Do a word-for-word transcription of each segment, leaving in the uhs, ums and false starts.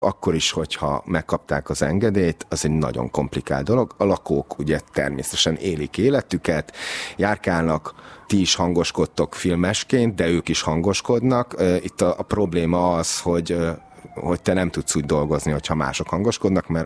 akkor is, hogyha megkapták az engedélyt, az egy nagyon komplikált dolog. A lakók ugye természetesen élik életüket, járkálnak, ti is hangoskodtok filmesként, de ők is hangoskodnak. Itt a, a probléma az, hogy hogy te nem tudsz úgy dolgozni, hogyha mások hangoskodnak, mert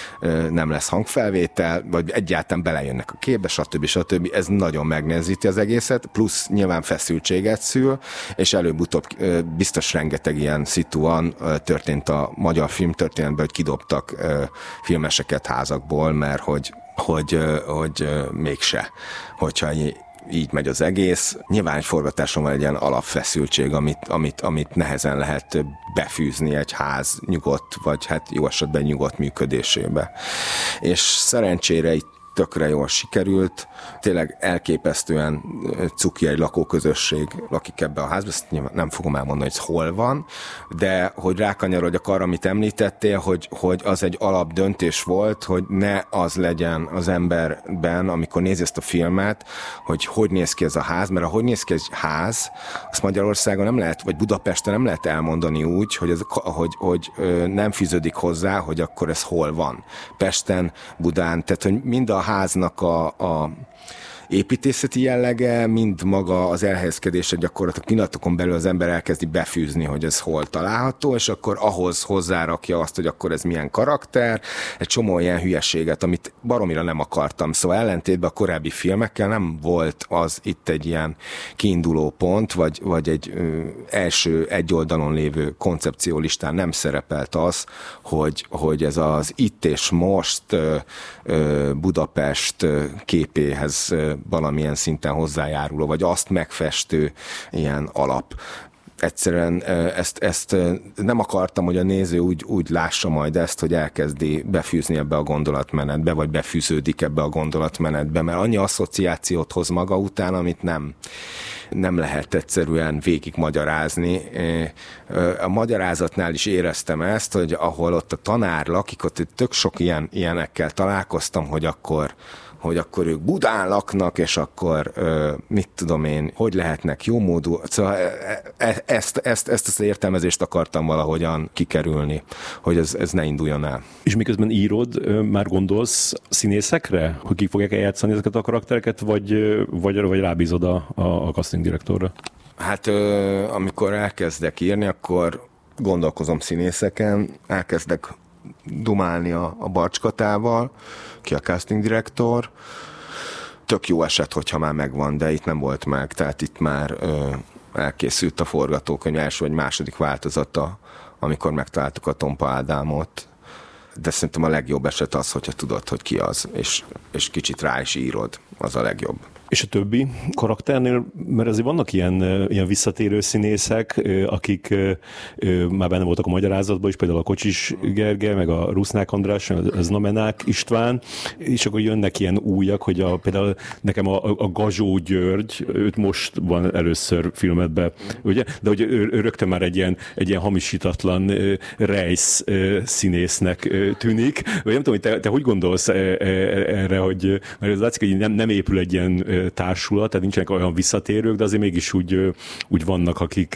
nem lesz hangfelvétel, vagy egyáltalán belejönnek a képbe, stb. stb. Ez nagyon megnehezíti az egészet, plusz nyilván feszültséget szül, és előbb-utóbb biztos rengeteg ilyen szituan történt a magyar filmtörténetben, hogy kidobtak filmeseket házakból, mert hogy, hogy, hogy mégse, hogyha így megy az egész. Nyilván egy forgatáson van egy ilyen alapfeszültség, amit, amit, amit nehezen lehet befűzni egy ház nyugodt, vagy hát jó esetben nyugodt működésébe. És szerencsére itt tökre jól sikerült. Tényleg elképesztően cuki egy lakóközösség lakik ebbe a házba, ezt nem fogom elmondani, hogy hol van, de hogy rákanyarodjak arra, amit említettél, hogy, hogy az egy alapdöntés volt, hogy ne az legyen az emberben, amikor nézi ezt a filmet, hogy hogy néz ki ez a ház, mert ahogy néz ki egy ház, azt Magyarországon nem lehet, vagy Budapesten nem lehet elmondani úgy, hogy, ez, hogy, hogy nem fűződik hozzá, hogy akkor ez hol van. Pesten, Budán, tehát hogy mind a háznak a, a építészeti jellege, mind maga az elhelyezkedése gyakorlatilag pillanatokon belül az ember elkezdi befűzni, hogy ez hol található, és akkor ahhoz hozzárakja azt, hogy akkor ez milyen karakter, egy csomó ilyen hülyeséget, amit baromira nem akartam. Szóval ellentétben a korábbi filmekkel nem volt az itt egy ilyen kiinduló pont, vagy, vagy egy ö, első egy oldalon lévő koncepciólistán nem szerepelt az, hogy, hogy ez az itt és most ö, ö, Budapest képéhez ö, valamilyen szinten hozzájáruló, vagy azt megfestő ilyen alap. Egyszerűen ezt, ezt nem akartam, hogy a néző úgy, úgy lássa majd ezt, hogy elkezdi befűzni ebbe a gondolatmenetbe, vagy befűződik ebbe a gondolatmenetbe, mert annyi asszociációt hoz maga után, amit nem, nem lehet egyszerűen végig magyarázni. A magyarázatnál is éreztem ezt, hogy ahol ott a tanár lakik, ott tök sok ilyen, ilyenekkel találkoztam, hogy akkor hogy akkor ők Budán laknak, és akkor mit tudom én, hogy lehetnek jómódú. Szóval ezt, ezt, ezt az értelmezést akartam valahogyan kikerülni, hogy ez, ez ne induljon el. És miközben írod, már gondolsz színészekre, hogy ki fogják eljátszani ezeket a karaktereket, vagy, vagy, vagy rábízod a, a casting direktorra? Hát amikor elkezdek írni, akkor gondolkozom színészeken, elkezdek dumálni a, a Barcskatával, ki a casting direktor. Tök jó eset, hogyha már megvan, de itt nem volt meg, tehát itt már ö, elkészült a forgatókönyv első vagy második változata, amikor megtaláltuk a Tompa Ádámot. De szerintem a legjobb eset az, hogyha tudod, hogy ki az, és, és kicsit rá is írod, az a legjobb. És a többi karakternél, mert azért vannak ilyen, ilyen visszatérő színészek, akik már benne voltak a magyarázatban is, például a Kocsis Gergely, meg a Rusznák András, a Znamenák István, és akkor jönnek ilyen újak, hogy a, például nekem a, a Gazsó György, őt most van először filmetben, ugye? De hogy ő, ő rögtön már egy ilyen, egy ilyen hamisítatlan rejsz színésznek tűnik. Vagy nem tudom, hogy te, te hogy gondolsz erre, hogy mert ez látszik, hogy nem, nem épül egy ilyen társulat, tehát nincsenek olyan visszatérők, de azért mégis úgy, úgy vannak, akik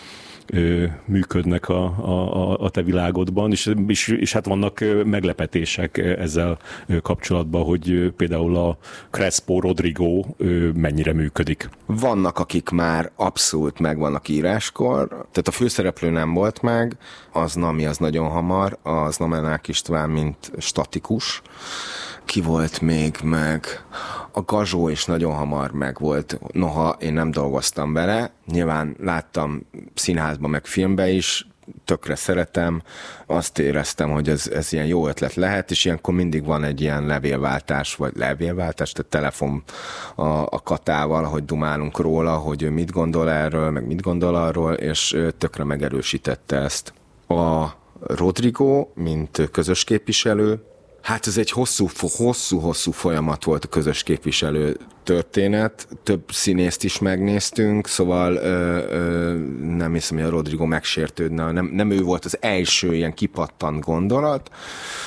működnek a, a, a te világodban, és, és, és hát vannak meglepetések ezzel kapcsolatban, hogy például a Crespo Rodrigo mennyire működik. Vannak, akik már abszolút megvannak íráskor, tehát a főszereplő nem volt meg, az Nami az nagyon hamar, az Namenák István, mint statikus. Ki volt még meg? A Gazsó is nagyon hamar meg volt, noha én nem dolgoztam vele. Nyilván láttam színházban, meg filmben is, tökre szeretem. Azt éreztem, hogy ez, ez ilyen jó ötlet lehet, és ilyenkor mindig van egy ilyen levélváltás, vagy levélváltás, tehát telefon a, a Katával, hogy dumálunk róla, hogy ő mit gondol erről, meg mit gondol arról, és tökre megerősítette ezt. A Rodrigo, mint közös képviselő, hát ez egy hosszú-hosszú folyamat volt a közös képviselő történet. Több színészt is megnéztünk, szóval ö, ö, nem hiszem, hogy a Rodrigo megsértődne. Nem, nem ő volt az első ilyen kipattant gondolat.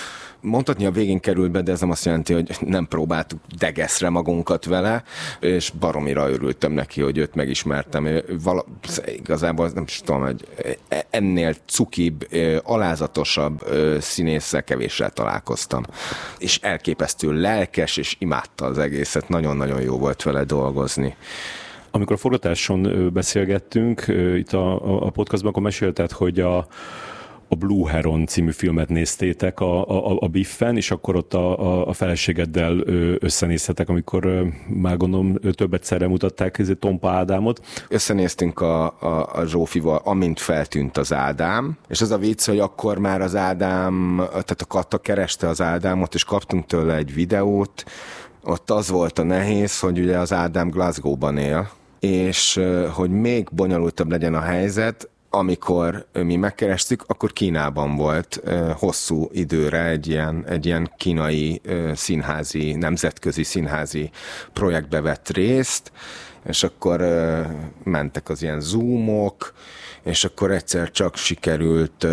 mondhatni a végén került be, de ez nem azt jelenti, hogy nem próbáltuk degeszre magunkat vele, és baromira örültem neki, hogy őt megismertem. Vala, igazából nem is tudom, hogy ennél cukibb, alázatosabb színésszel kevéssel találkoztam. És elképesztő lelkes, és imádta az egészet. Nagyon-nagyon jó volt vele dolgozni. Amikor a forgatáson beszélgettünk itt a, a podcastban, akkor mesélted, hogy a a Blue Heron című filmet néztétek a, a, a Biffen, és akkor ott a, a feleségeddel összenéztetek, amikor már gondolom több egyszerre mutatták ezért Tompa Ádámot. Összenéztünk a, a, a Zsófival, amint feltűnt az Ádám, és az a vicc, hogy akkor már az Ádám, tehát a Katta kereste az Ádámot, és kaptunk tőle egy videót. Ott az volt a nehéz, hogy ugye az Ádám Glasgow-ban él, és hogy még bonyolultabb legyen a helyzet, amikor mi megkerestük, akkor Kínában volt hosszú időre egy ilyen, egy ilyen kínai színházi, nemzetközi színházi projektbe vett részt, és akkor mentek az ilyen zoomok, és akkor egyszer csak sikerült,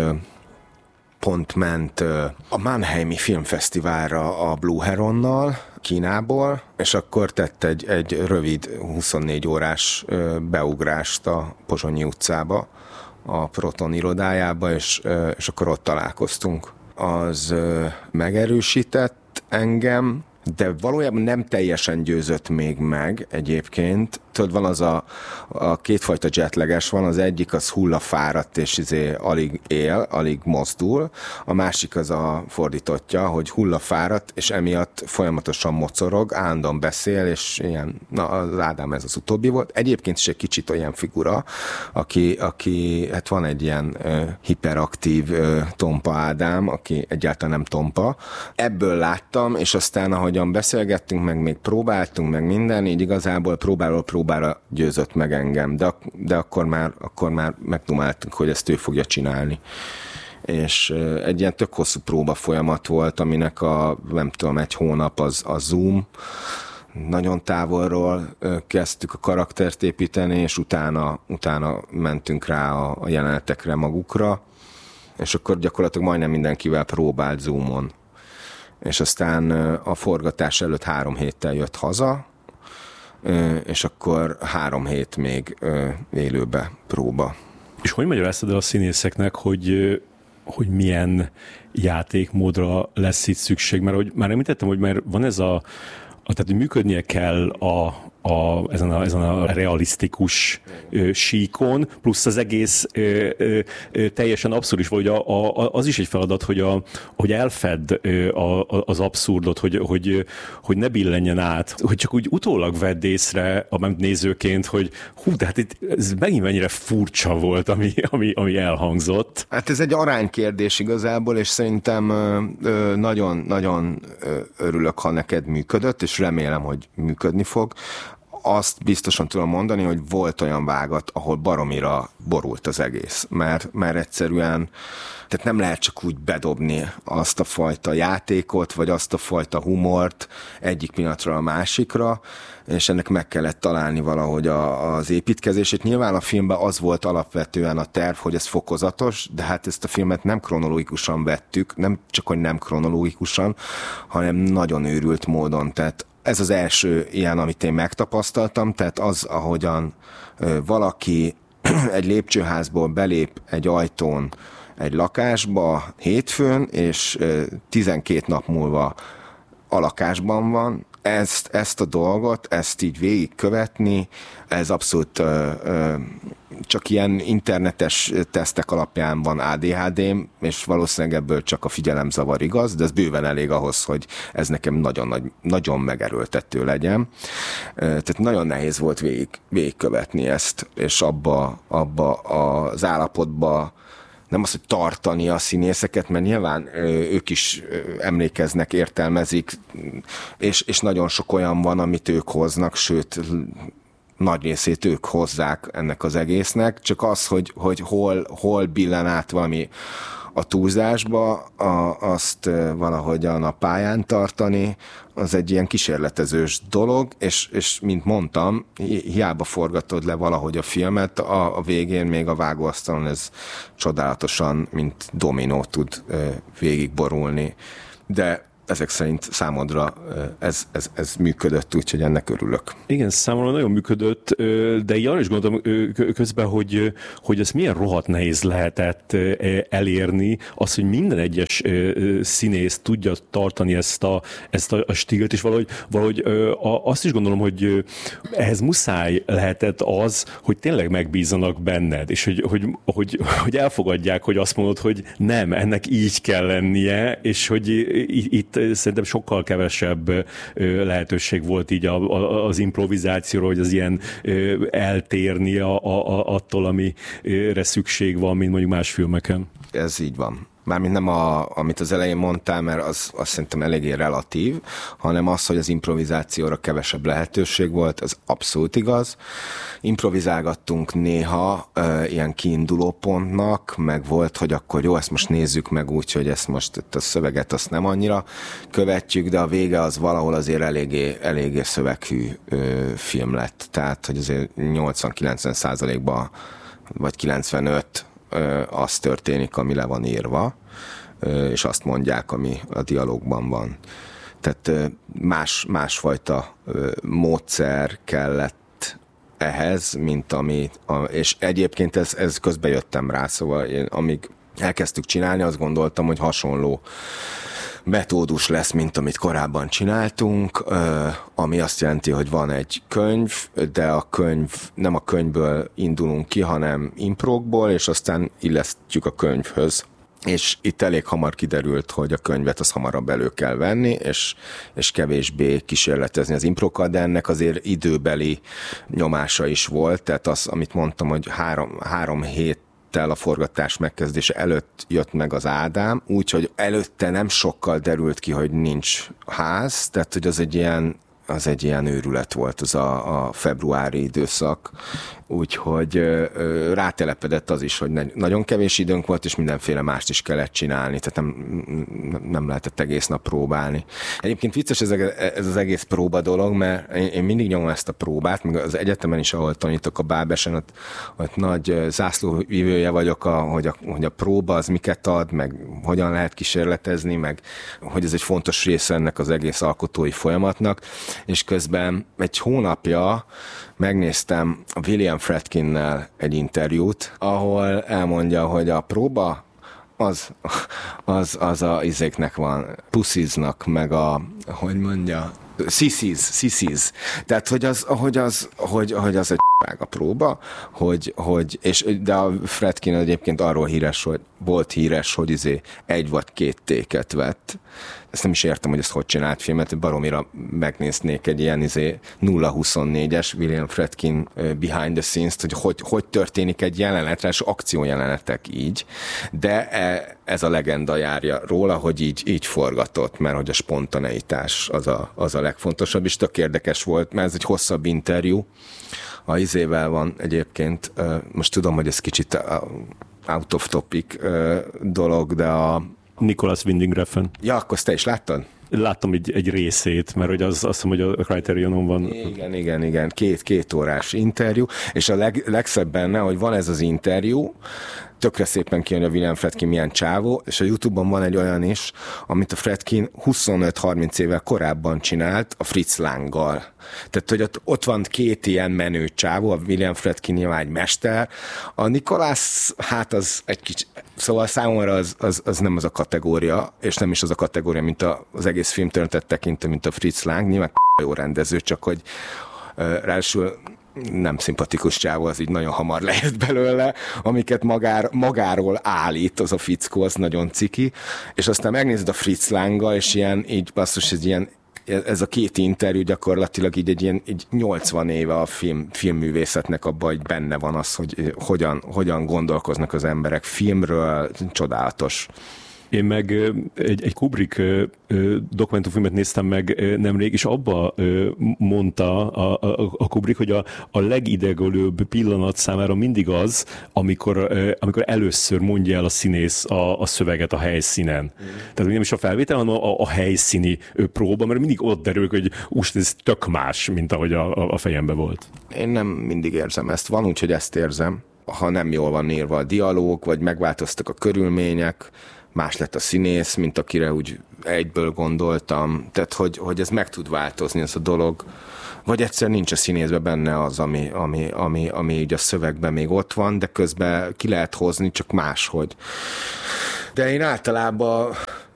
pont ment a Mannheimi Filmfesztiválra a Blue Heronnal, Kínából, és akkor tett egy, egy rövid huszonnégy órás beugrást a Pozsonyi utcába, a Proton irodájába, és, és akkor ott találkoztunk. Az megerősített engem, de valójában nem teljesen győzött még meg egyébként. Tudod, van az a, a kétfajta jetlages van, az egyik az hullafáradt, és izé alig él, alig mozdul, a másik az a fordítottja, hogy hullafáradt, és emiatt folyamatosan mocorog, állandóan beszél, és ilyen, na az Ádám ez az utóbbi volt. Egyébként is egy kicsit olyan figura, aki, aki hát van egy ilyen uh, hiperaktív uh, Tompa Ádám, aki egyáltalán nem tompa. Ebből láttam, és aztán ahogyan beszélgettünk, meg még próbáltunk, meg minden, így igazából próbáló próbára győzött meg engem, de, de akkor már, akkor már megdumáltunk, hogy ezt ő fogja csinálni. És egy ilyen tök hosszú próba folyamat volt, aminek a, nem tudom, egy hónap az a Zoom. Nagyon távolról kezdtük a karaktert építeni, és utána, utána mentünk rá a, a jelenetekre magukra, és akkor gyakorlatilag majdnem mindenkivel próbált Zoomon. És aztán a forgatás előtt három héttel jött haza, és akkor három hét még élőbe próba. És hogy magyaráztad el a színészeknek, hogy, hogy milyen játékmódra lesz itt szükség? Mert hogy már említettem, hogy már van ez a, a tehát hogy működnie kell a, a, ezen, a, ezen a realisztikus ö, síkon, plusz az egész ö, ö, ö, teljesen abszurd is, vagy a, a, az is egy feladat, hogy, a, hogy elfedd ö, a, az abszurdot, hogy, hogy, hogy ne billenjen át, hogy csak úgy utólag vedd észre a nézőként, hogy hú, de hát itt, ez megint mennyire furcsa volt, ami, ami, ami elhangzott. Hát ez egy aránykérdés igazából, és szerintem nagyon-nagyon örülök, ha neked működött, és remélem, hogy működni fog. Azt biztosan tudom mondani, hogy volt olyan vágat, ahol baromira borult az egész, mert, mert egyszerűen tehát nem lehet csak úgy bedobni azt a fajta játékot, vagy azt a fajta humort egyik pillanatra a másikra, és ennek meg kellett találni valahogy a, az építkezését. Nyilván a filmben az volt alapvetően a terv, hogy ez fokozatos, de hát ezt a filmet nem kronológikusan vettük, nem csak, hogy nem kronológikusan, hanem nagyon őrült módon, tehát ez az első ilyen, amit én megtapasztaltam, tehát az, ahogyan valaki egy lépcsőházból belép egy ajtón egy lakásba hétfőn, és tizenkét nap múlva a lakásban van, ezt, ezt a dolgot, ezt így végigkövetni, ez abszolút ö, ö, csak ilyen internetes tesztek alapján van á dé há dém, és valószínűleg ebből csak a figyelemzavar igaz, de ez bőven elég ahhoz, hogy ez nekem nagyon, nagy, nagyon megerőltető legyen. Tehát nagyon nehéz volt végig, végigkövetni ezt, és abba, abba az állapotba nem az, hogy tartani a színészeket, mert nyilván ők is emlékeznek, értelmezik, és, és nagyon sok olyan van, amit ők hoznak, sőt, nagy részét ők hozzák ennek az egésznek, csak az, hogy, hogy hol, hol billen át valami a túlzásba, a, azt valahogyan a pályán tartani, az egy ilyen kísérletezős dolog, és, és mint mondtam, hiába forgatod le valahogy a filmet, a, a végén még a vágóasztalon ez csodálatosan, mint dominó tud végigborulni. de ezek szerint számodra ez, ez, ez működött, úgyhogy ennek örülök. Igen, számomra nagyon működött, de én arra is gondolom közben, hogy, hogy ez milyen rohadt nehéz lehetett elérni, az, hogy minden egyes színész tudja tartani ezt a, ezt a stílt, és valahogy, valahogy azt is gondolom, hogy ehhez muszáj lehetett az, hogy tényleg megbízzanak benned, és hogy, hogy, hogy, hogy elfogadják, hogy azt mondod, hogy nem, ennek így kell lennie, és hogy itt szerintem sokkal kevesebb lehetőség volt így a, a, az improvizációról, hogy az ilyen eltérni a, a, attól, amire szükség van, mint mondjuk más filmeken. Ez így van. Mármint nem a, amit az elején mondtál, mert az, az szerintem eléggé relatív, hanem az, hogy az improvizációra kevesebb lehetőség volt, az abszolút igaz. Improvizálgattunk néha e, ilyen kiinduló pontnak, meg volt, hogy akkor jó, ezt most nézzük meg úgy, hogy ezt most a szöveget azt nem annyira követjük, de a vége az valahol azért eléggé, eléggé szöveghű e, film lett. Tehát, hogy azért nyolcvan-kilencven százalékban vagy kilencvenöt az történik, ami le van írva, és azt mondják, ami a dialógban van. Tehát más, másfajta módszer kellett ehhez, mint ami, és egyébként ez, ez közben jöttem rá, szóval én, amíg elkezdtük csinálni, azt gondoltam, hogy hasonló metódus lesz, mint amit korábban csináltunk, ami azt jelenti, hogy van egy könyv, de a könyv, nem a könyvből indulunk ki, hanem improkból, és aztán illesztjük a könyvhöz. És itt elég hamar kiderült, hogy a könyvet az hamarabb elő kell venni, és, és kevésbé kísérletezni az improkat, de ennek azért időbeli nyomása is volt, tehát az, amit mondtam, hogy három, három hét a forgatás megkezdése előtt jött meg az Ádám, úgyhogy előtte nem sokkal derült ki, hogy nincs ház, tehát hogy az egy ilyen, az egy ilyen őrület volt az a, a februári időszak, úgyhogy ö, ö, rátelepedett az is, hogy ne, nagyon kevés időnk volt, és mindenféle mást is kellett csinálni, tehát nem, nem lehetett egész nap próbálni. Egyébként vicces ez, ez az egész próba dolog, mert én, én mindig nyomom ezt a próbát, meg az egyetemen is, ahol tanítok a Bábesen, ott, ott nagy zászlóvívője vagyok, a, hogy, a, hogy a próba az miket ad, meg hogyan lehet kísérletezni, meg hogy ez egy fontos része ennek az egész alkotói folyamatnak, és közben egy hónapja megnéztem a William Friedkinnel egy interjút, ahol elmondja, hogy a próba az, az, az a izéknek van, pusziznak, meg a, hogy mondja, sziszíz, sziszíz. Tehát, hogy az, hogy az, hogy, hogy az egy a próba, hogy, hogy, és, de a Friedkin egyébként arról híres, hogy volt híres, hogy izé egy vagy két téket vett. Ezt nem is értem, hogy ezt hogy csinált filmet, baromira megnéznék egy ilyen izé nulla huszonnégyes William Friedkin behind the scenes-t, hogy, hogy hogy történik egy jelenetre, és akciójelenetek így, de ez a legenda járja róla, hogy így, így forgatott, mert hogy a spontaneitás az a, az a legfontosabb, és tök érdekes volt, mert ez egy hosszabb interjú, a izével van egyébként, most tudom, hogy ez kicsit out of topic dolog, de a... Nicholas Winding Refn. Ja, akkor te is láttad? Láttam egy, egy részét, mert hogy az, azt hiszem, hogy a Criterionon van. Igen, igen, igen. Két, két órás interjú, és a leg, legszebb benne, hogy van ez az interjú, tökre szépen kijön, a William Friedkin milyen csávó, és a YouTube-on van egy olyan is, amit a Friedkin huszonöt-harminc évvel korábban csinált a Fritz Langgal. Tehát, hogy ott, ott van két ilyen menő csávó, a William Friedkin nyilván egy mester, a Nicholas, hát az egy kicsi, szóval számomra az, az, az nem az a kategória, és nem is az a kategória, mint a, az egész filmtörténetet tekintve, mint a Fritz Lang, nyilván jó rendező, csak hogy ráadásul nem szimpatikus csávó, az így nagyon hamar lehet belőle, amiket magár, magáról állít, az a fickó, az nagyon ciki, és aztán megnézed a Fritz Langgal, és ilyen, így basszus, ez ilyen, ez a két interjú gyakorlatilag így egy ilyen így nyolcvan éve a film, filmművészetnek abban, hogy benne van az, hogy hogyan, hogyan gondolkoznak az emberek filmről, csodálatos. Én meg egy, egy Kubrick dokumentumfilmet néztem meg nemrég, és abba mondta a, a, a Kubrick, hogy a, a legidegelőbb pillanat számára mindig az, amikor, amikor először mondja el a színész a, a szöveget a helyszínen. Mm. Tehát nem is a felvétel, hanem a, a helyszíni próba, mert mindig ott derül, hogy úst, ez tök más, mint ahogy a, a fejembe volt. Én nem mindig érzem ezt. Van úgy, hogy ezt érzem. Ha nem jól van írva a dialóg, vagy megváltoztak a körülmények, más lett a színész, mint akire úgy egyből gondoltam. Tehát, hogy, hogy ez meg tud változni, ez a dolog. Vagy egyszer nincs a színészben benne az, ami, ami, ami, ami így a szövegben még ott van, de közben ki lehet hozni, csak máshogy. De én általában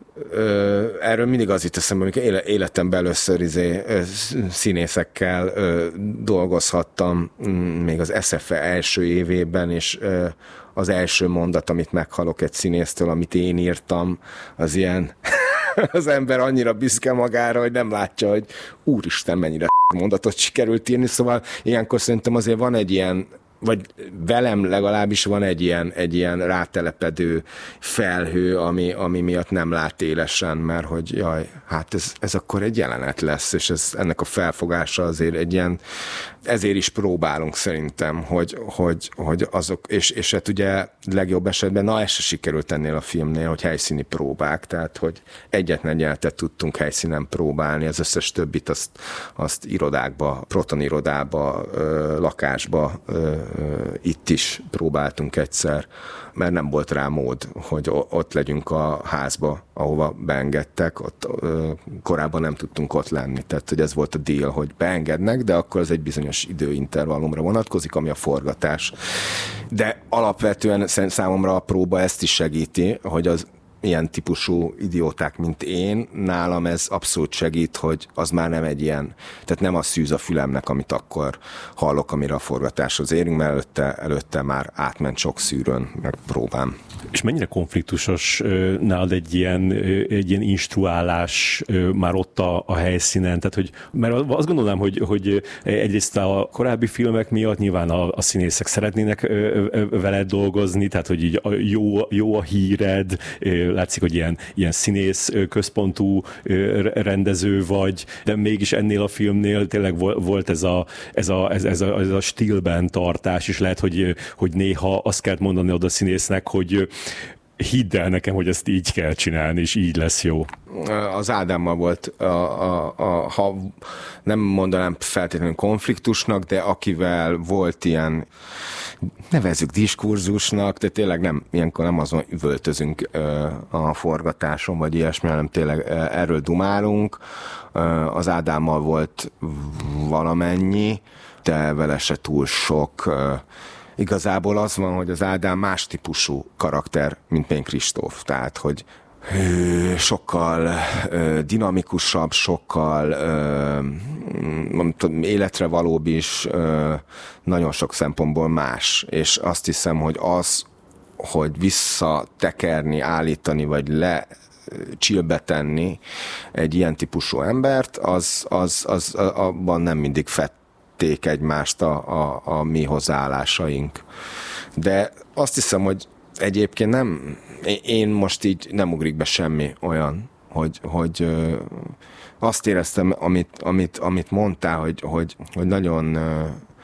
Ö, erről mindig az itt eszembe, amikor életemben először izé, ö, színészekkel ö, dolgozhattam, még az es ef e első évében, és ö, az első mondat, amit meghallok egy színésztől, amit én írtam, az ilyen, az ember annyira büszke magára, hogy nem látja, hogy úristen, mennyire mondatot sikerült írni, szóval ilyenkor szerintem azért van egy ilyen, vagy velem legalábbis van egy ilyen, egy ilyen rátelepedő felhő, ami, ami miatt nem lát élesen, mert hogy jaj, hát ez, ez akkor egy jelenet lesz, és ez, ennek a felfogása azért egy ilyen, ezért is próbálunk szerintem, hogy, hogy, hogy azok, és, és hát ugye legjobb esetben, na ez se sikerült ennél a filmnél, hogy helyszíni próbák, tehát hogy egyetlen jelenetet tudtunk helyszínen próbálni, az összes többit azt, azt irodákba, Proton irodába, lakásba, itt is próbáltunk egyszer, mert nem volt rá mód, hogy ott legyünk a házba, ahova beengedtek, ott korábban nem tudtunk ott lenni, tehát hogy ez volt a deal, hogy beengednek, de akkor az egy bizonyos időintervallumra vonatkozik, ami a forgatás. De alapvetően számomra a próba ezt is segíti, hogy az ilyen típusú idióták, mint én, nálam ez abszolút segít, hogy az már nem egy ilyen, tehát nem az szűz a fülemnek, amit akkor hallok, amire a forgatáshoz érünk, mert előtte, előtte már átment sok szűrőn, meg próbám. És mennyire konfliktusos nálad egy ilyen, egy ilyen instruálás már ott a, a helyszínen? Tehát, hogy, mert azt gondolom, hogy, hogy egyrészt a korábbi filmek miatt nyilván a, a színészek szeretnének veled dolgozni, tehát, hogy így jó, jó a híred, látszik, hogy ilyen, ilyen színész központú rendező vagy, de mégis ennél a filmnél tényleg volt ez a, ez a, ez, ez a, ez a stílben tartás, és lehet, hogy, hogy néha azt kell mondani oda a színésznek, hogy hidd el nekem, hogy ezt így kell csinálni, és így lesz jó. Az Ádámmal volt, a, a, a, ha nem mondanám feltétlenül konfliktusnak, de akivel volt ilyen, nevezzük diskurzusnak, de tényleg nem, ilyenkor nem azon üvöltözünk a forgatáson, vagy ilyesmi, hanem tényleg erről dumálunk. Az Ádámmal volt valamennyi, de vele se túl sok. Igazából az van, hogy az Ádám más típusú karakter, mint én Kristóf. Tehát, hogy sokkal ö, dinamikusabb, sokkal ö, tudom, életre valóbb is, ö, nagyon sok szempontból más. És azt hiszem, hogy az, hogy visszatekerni, állítani, vagy le csillbe tenni egy ilyen típusú embert, az, az, az abban nem mindig fették egymást a, a, a mi hozzáállásaink. De azt hiszem, hogy egyébként nem, én most így nem ugrik be semmi olyan, hogy, hogy ö, azt éreztem, amit, amit, amit mondtál, hogy, hogy, hogy nagyon ö,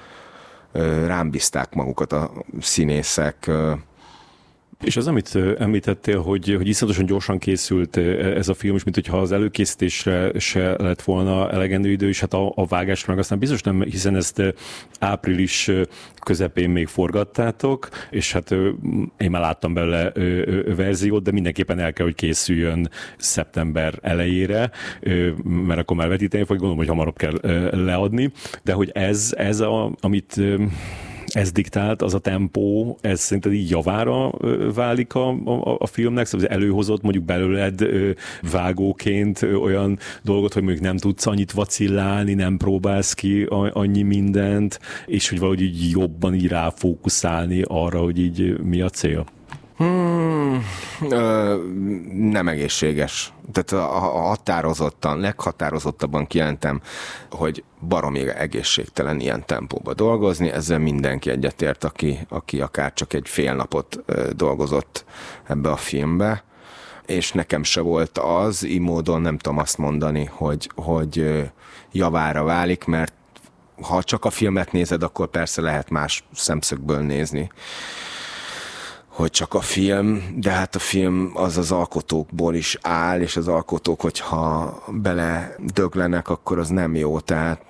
ö, rám bízták magukat a színészek. Ö, És az, amit említettél, hogy, hogy iszonyatosan gyorsan készült ez a film, és mint hogyha az előkészítésre se lett volna elegendő idő, és hát a, a vágásra meg aztán biztos nem, hiszen ezt április közepén még forgattátok, és hát én már láttam belőle verziót, de mindenképpen el kell, hogy készüljön szeptember elejére, mert akkor már vetíteni fog, gondolom, hogy hamarabb kell leadni, de hogy ez, ez a, amit ez diktált, az a tempó, ez szerinted így javára válik a, a, a filmnek? Szóval előhozott mondjuk belőled vágóként olyan dolgot, hogy mondjuk nem tudsz annyit vacillálni, nem próbálsz ki annyi mindent, és hogy valahogy így jobban így ráfókuszálni arra, hogy így mi a cél? Hmm, ö, nem egészséges. Tehát a, a határozottan, leghatározottabban kijelentem, hogy baromi egészségtelen ilyen tempóba dolgozni. Ezzel mindenki egyetért, aki, aki akár csak egy fél napot dolgozott ebbe a filmbe. És nekem se volt az, így módon nem tudom azt mondani, hogy, hogy javára válik, mert ha csak a filmet nézed, akkor persze lehet más szemszögből nézni. hogy csak a film, de hát a film az az alkotókból is áll, és az alkotók, hogyha bele döglenek, akkor az nem jó. Tehát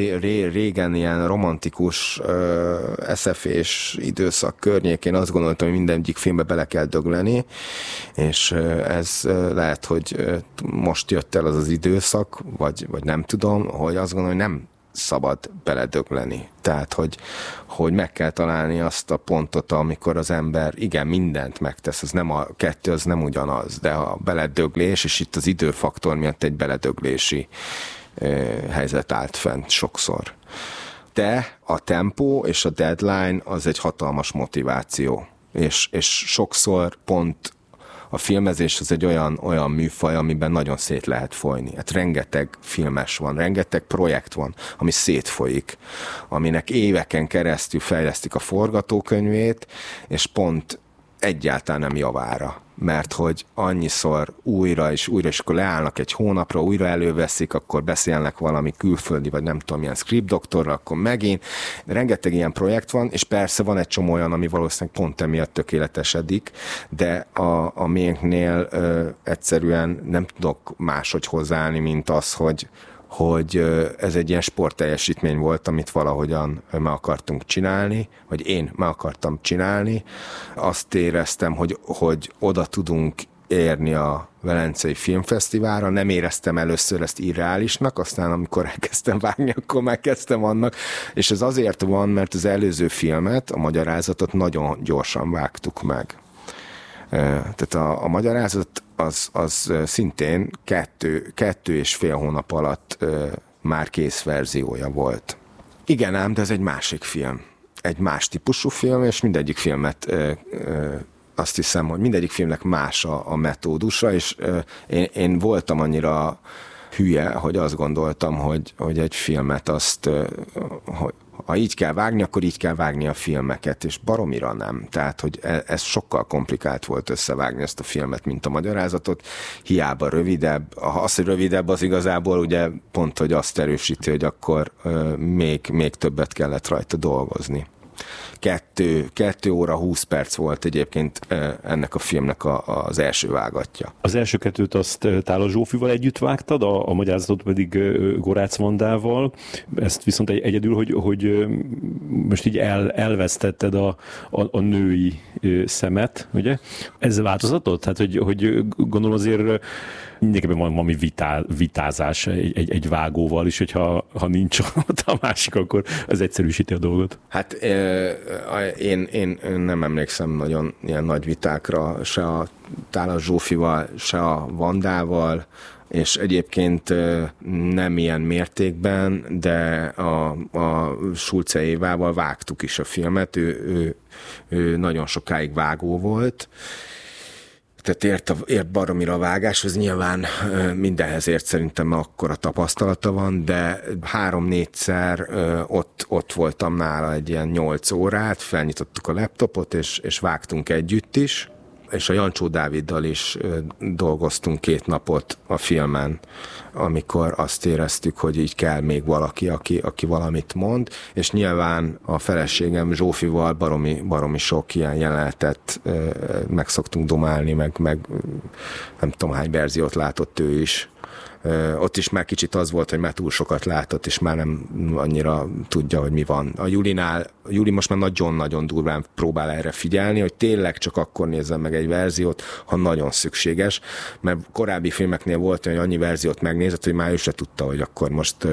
régen ilyen romantikus es ef-és időszak környékén azt gondoltam, hogy minden egyik filmbe bele kell dögleni, és ez lehet, hogy most jött el az az időszak, vagy, vagy nem tudom, hogy azt gondolom, hogy nem szabad beledögleni. Tehát, hogy, hogy meg kell találni azt a pontot, amikor az ember igen, mindent megtesz, az nem a kettő, az nem ugyanaz, de a beledöglés, és itt az időfaktor miatt egy beledöglési eh, helyzet állt fent sokszor. De a tempó és a deadline az egy hatalmas motiváció, és, és sokszor pont a filmezés az egy olyan, olyan műfaj, amiben nagyon szét lehet folyni. Hát rengeteg filmes van, rengeteg projekt van, ami szétfolyik, aminek éveken keresztül fejlesztik a forgatókönyvét, és pont egyáltalán nem javára. Mert hogy annyiszor újra és újra, és akkor leállnak egy hónapra, újra előveszik, akkor beszélnek valami külföldi, vagy nem tudom, milyen script doktorra, akkor megint. Rengeteg ilyen projekt van, és persze van egy csomó olyan, ami valószínűleg pont emiatt tökéletesedik, de a, a miénknél ö, egyszerűen nem tudok máshogy hozzáállni, mint az, hogy hogy ez egy ilyen sportteljesítmény volt, amit valahogyan meg akartunk csinálni, vagy én meg akartam csinálni. Azt éreztem, hogy, hogy oda tudunk érni a Velencei Filmfesztiválra, nem éreztem először ezt irreálisnak, aztán amikor elkezdtem vágni, akkor megkezdtem annak, és ez azért van, mert az előző filmet, a magyarázatot nagyon gyorsan vágtuk meg. Tehát a, a magyarázat az, az szintén kettő, kettő és fél hónap alatt ö, már kész verziója volt. Igen ám, de ez egy másik film. Egy más típusú film, és mindegyik filmet ö, ö, azt hiszem, hogy mindegyik filmnek más a, a metódusa, és ö, én, én voltam annyira hülye, hogy azt gondoltam, hogy, hogy egy filmet azt, ö, hogy ha így kell vágni, akkor így kell vágni a filmeket, és baromira nem. Tehát, hogy ez sokkal komplikált volt összevágni ezt a filmet, mint a magyarázatot. Hiába rövidebb. Az, hogy rövidebb, az igazából ugye pont, hogy azt erősíti, hogy akkor euh, még, még többet kellett rajta dolgozni. Kettő, kettő óra, húsz perc volt egyébként ennek a filmnek a, az első vágatja. Az első kettőt azt Tála Zsófival együtt vágtad, a, a magyarázatot pedig Gorácz Vandával. Ezt viszont egy, egyedül, hogy, hogy most így el, elvesztetted a, a, a női szemet, ugye? Ez változatot? Tehát, hogy, hogy gondolom azért mindenképpen van valami vitá, vitázás egy, egy, egy vágóval is, hogyha ha nincs ott a másik, akkor az egyszerűsíti a dolgot. Hát én, én nem emlékszem nagyon ilyen nagy vitákra, se a Tála Zsófival, se a Vandával, és egyébként nem ilyen mértékben, de a, a Schulze Évával vágtuk is a filmet, ő, ő, ő nagyon sokáig vágó volt, tehát ért, a, ért baromira a vágáshoz, nyilván mindenhez ért szerintem akkora tapasztalata van, de három-négyszer ott, ott voltam nála egy ilyen nyolc órát, felnyitottuk a laptopot, és, és vágtunk együtt is, és a Jancsó Dáviddal is dolgoztunk két napot a filmen, amikor azt éreztük, hogy így kell még valaki, aki, aki valamit mond, és nyilván a feleségem Zsófival baromi, baromi sok ilyen jelenetet meg szoktunk domálni, meg, meg nem tudom hány verziót látott ő is. Ott is már kicsit az volt, hogy már túl sokat látott, és már nem annyira tudja, hogy mi van. A Julinál, a Juli most már nagyon-nagyon durván próbál erre figyelni, hogy tényleg csak akkor nézzem meg egy verziót, ha nagyon szükséges, mert korábbi filmeknél volt, hogy annyi verziót megnézett, hogy már ő se tudta, hogy akkor most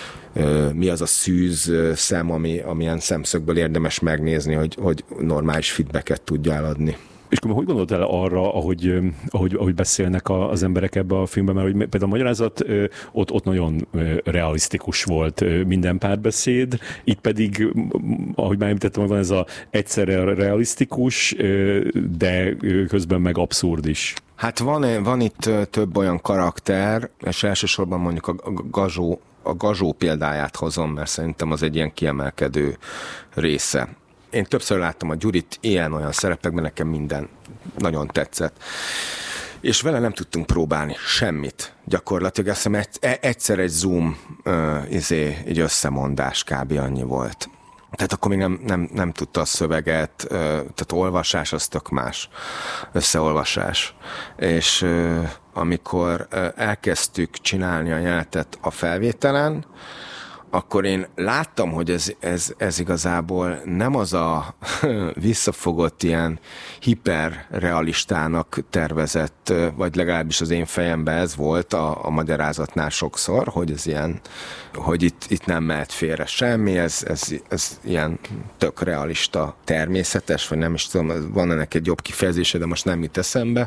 mi az a szűz szem, ami, amilyen szemszögből érdemes megnézni, hogy, hogy normális feedbacket tudjál adni. És akkor hogy gondoltál arra, ahogy, ahogy, ahogy beszélnek az emberek ebbe a filmben, mert hogy például a magyarázat ott, ott nagyon realisztikus volt minden párbeszéd, itt pedig, ahogy már említettem, van ez a egyszerre realisztikus, de közben meg abszurd is. Hát van, van itt több olyan karakter, és elsősorban mondjuk a Gazsó, a Gazsó példáját hozom, mert szerintem az egy ilyen kiemelkedő része. Én többször láttam a Gyurit ilyen-olyan szerepekben, nekem minden nagyon tetszett. És vele nem tudtunk próbálni semmit. Gyakorlatilag azt hiszem egyszer egy Zoom uh, izé, egy összemondás kb. Annyi volt. Tehát akkor még nem, nem, nem tudta a szöveget, tehát olvasás az tök más, összeolvasás. És amikor elkezdtük csinálni a jelenetet a felvételen, akkor én láttam, hogy ez, ez, ez igazából nem az a visszafogott ilyen hiperrealistának tervezett, vagy legalábbis az én fejemben ez volt a, a magyarázatnál sokszor, hogy ez ilyen, hogy itt, itt nem mehet félre semmi, ez, ez, ez ilyen tök realista, természetes, vagy nem is tudom, van ennek egy jobb kifejezése, de most nem jut eszembe.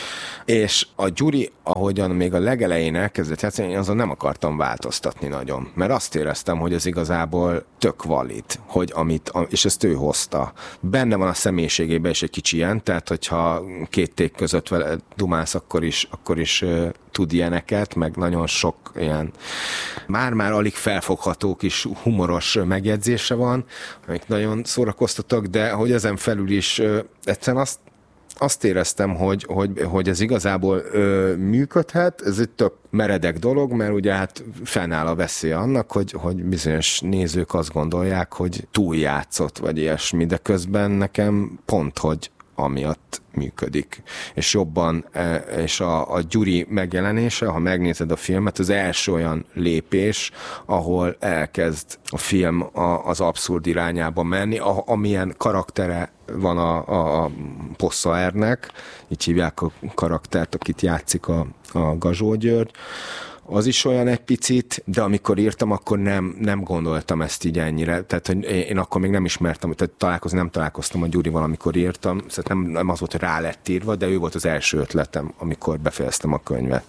És a Gyuri, ahogyan még a legelején elkezdett játszani, én azon nem akartam változtatni nagyon, mert azt éreztem, hogy ez igazából tök valid, hogy amit, és ezt ő hozta. Benne van a személyiségében is egy kicsi ilyen, tehát hogyha két ték között vele dumálsz, akkor is, akkor is uh, tud ilyeneket, meg nagyon sok ilyen már-már alig felfogható kis humoros megjegyzése van, amik nagyon szórakoztatok, de hogy ezen felül is uh, egyszerűen azt Azt éreztem, hogy, hogy, hogy ez igazából ö, működhet, ez egy tök meredek dolog, mert ugye hát fennáll a veszély annak, hogy, hogy bizonyos nézők azt gondolják, hogy túljátszott, vagy ilyesmi, de közben nekem pont, hogy amiatt működik. És jobban, és a, a Gyuri megjelenése, ha megnézed a filmet, az első olyan lépés, ahol elkezd a film a, az abszurd irányába menni, a, amilyen karaktere van a, a, a Possaernek, így hívják a karaktert, akit játszik a, a Gazsó György, az is olyan egy picit, de amikor írtam, akkor nem, nem gondoltam ezt így ennyire. Tehát, hogy én akkor még nem ismertem, tehát találkozni nem találkoztam a Gyurival, amikor írtam, szóval nem, nem az volt, hogy rá lett írva, de ő volt az első ötletem, amikor befejeztem a könyvet.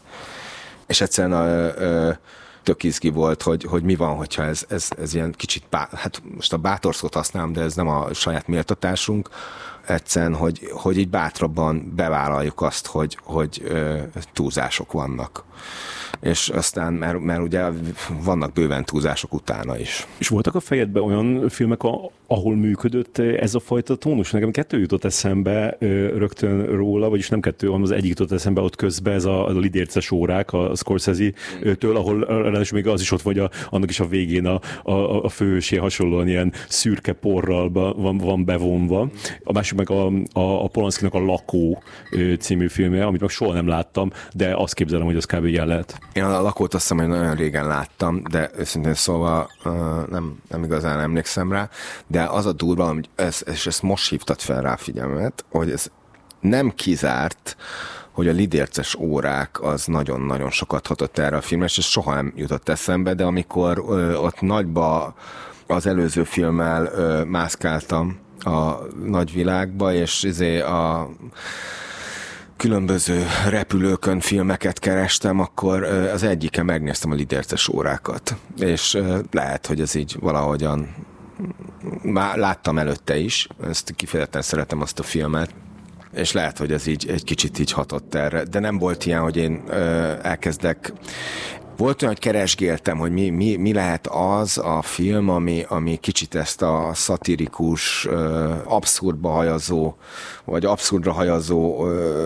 És egyszerűen a, a, tök izgi volt, hogy, hogy mi van, hogyha ez, ez, ez ilyen kicsit, bá, hát most a bátor szót használom, de ez nem a saját méltatásunk, egyszerűen, hogy, hogy így bátrabban bevállaljuk azt, hogy, hogy ö, túlzások vannak. És aztán, mert, mert ugye vannak bőven túlzások utána is. És voltak a fejedben olyan filmek, ahol működött ez a fajta tónus? Nekem kettő jutott eszembe rögtön róla, vagyis nem kettő, hanem az egyik jutott eszembe ott közben, ez a, a lidérces órák a Scorsese-től, ahol ráadásul még az is ott vagy, a, annak is a végén a, a, a főhősé hasonlóan ilyen szürke porral van, van bevonva. A másik meg a, a, a Polanskinak a Lakó című filmje, amit meg soha nem láttam, de azt képzelem, hogy az kb. Ilyen lehet. Én a Lakót azt hiszem, hogy nagyon régen láttam, de őszintén szóval uh, nem, nem igazán emlékszem rá, de az a durva, hogy ez, és ezt most hívtad fel rá figyelmet, hogy ez nem kizárt, hogy a lidérces órák az nagyon-nagyon sokat hatott erre a filmre, és ez soha nem jutott eszembe, de amikor uh, ott nagyba az előző filmmel uh, mászkáltam a nagyvilágba, és izé a különböző repülőkön filmeket kerestem, akkor az egyiken megnéztem a lidérces órákat. És lehet, hogy ez így valahogyan már láttam előtte is, ezt kifejezetten szeretem azt a filmet, és lehet, hogy ez így egy kicsit így hatott erre. De nem volt ilyen, hogy én elkezdek. Volt olyan, hogy keresgéltem, hogy mi, mi, mi lehet az a film, ami, ami kicsit ezt a szatirikus, abszurdba hajazó, vagy abszurdra hajazó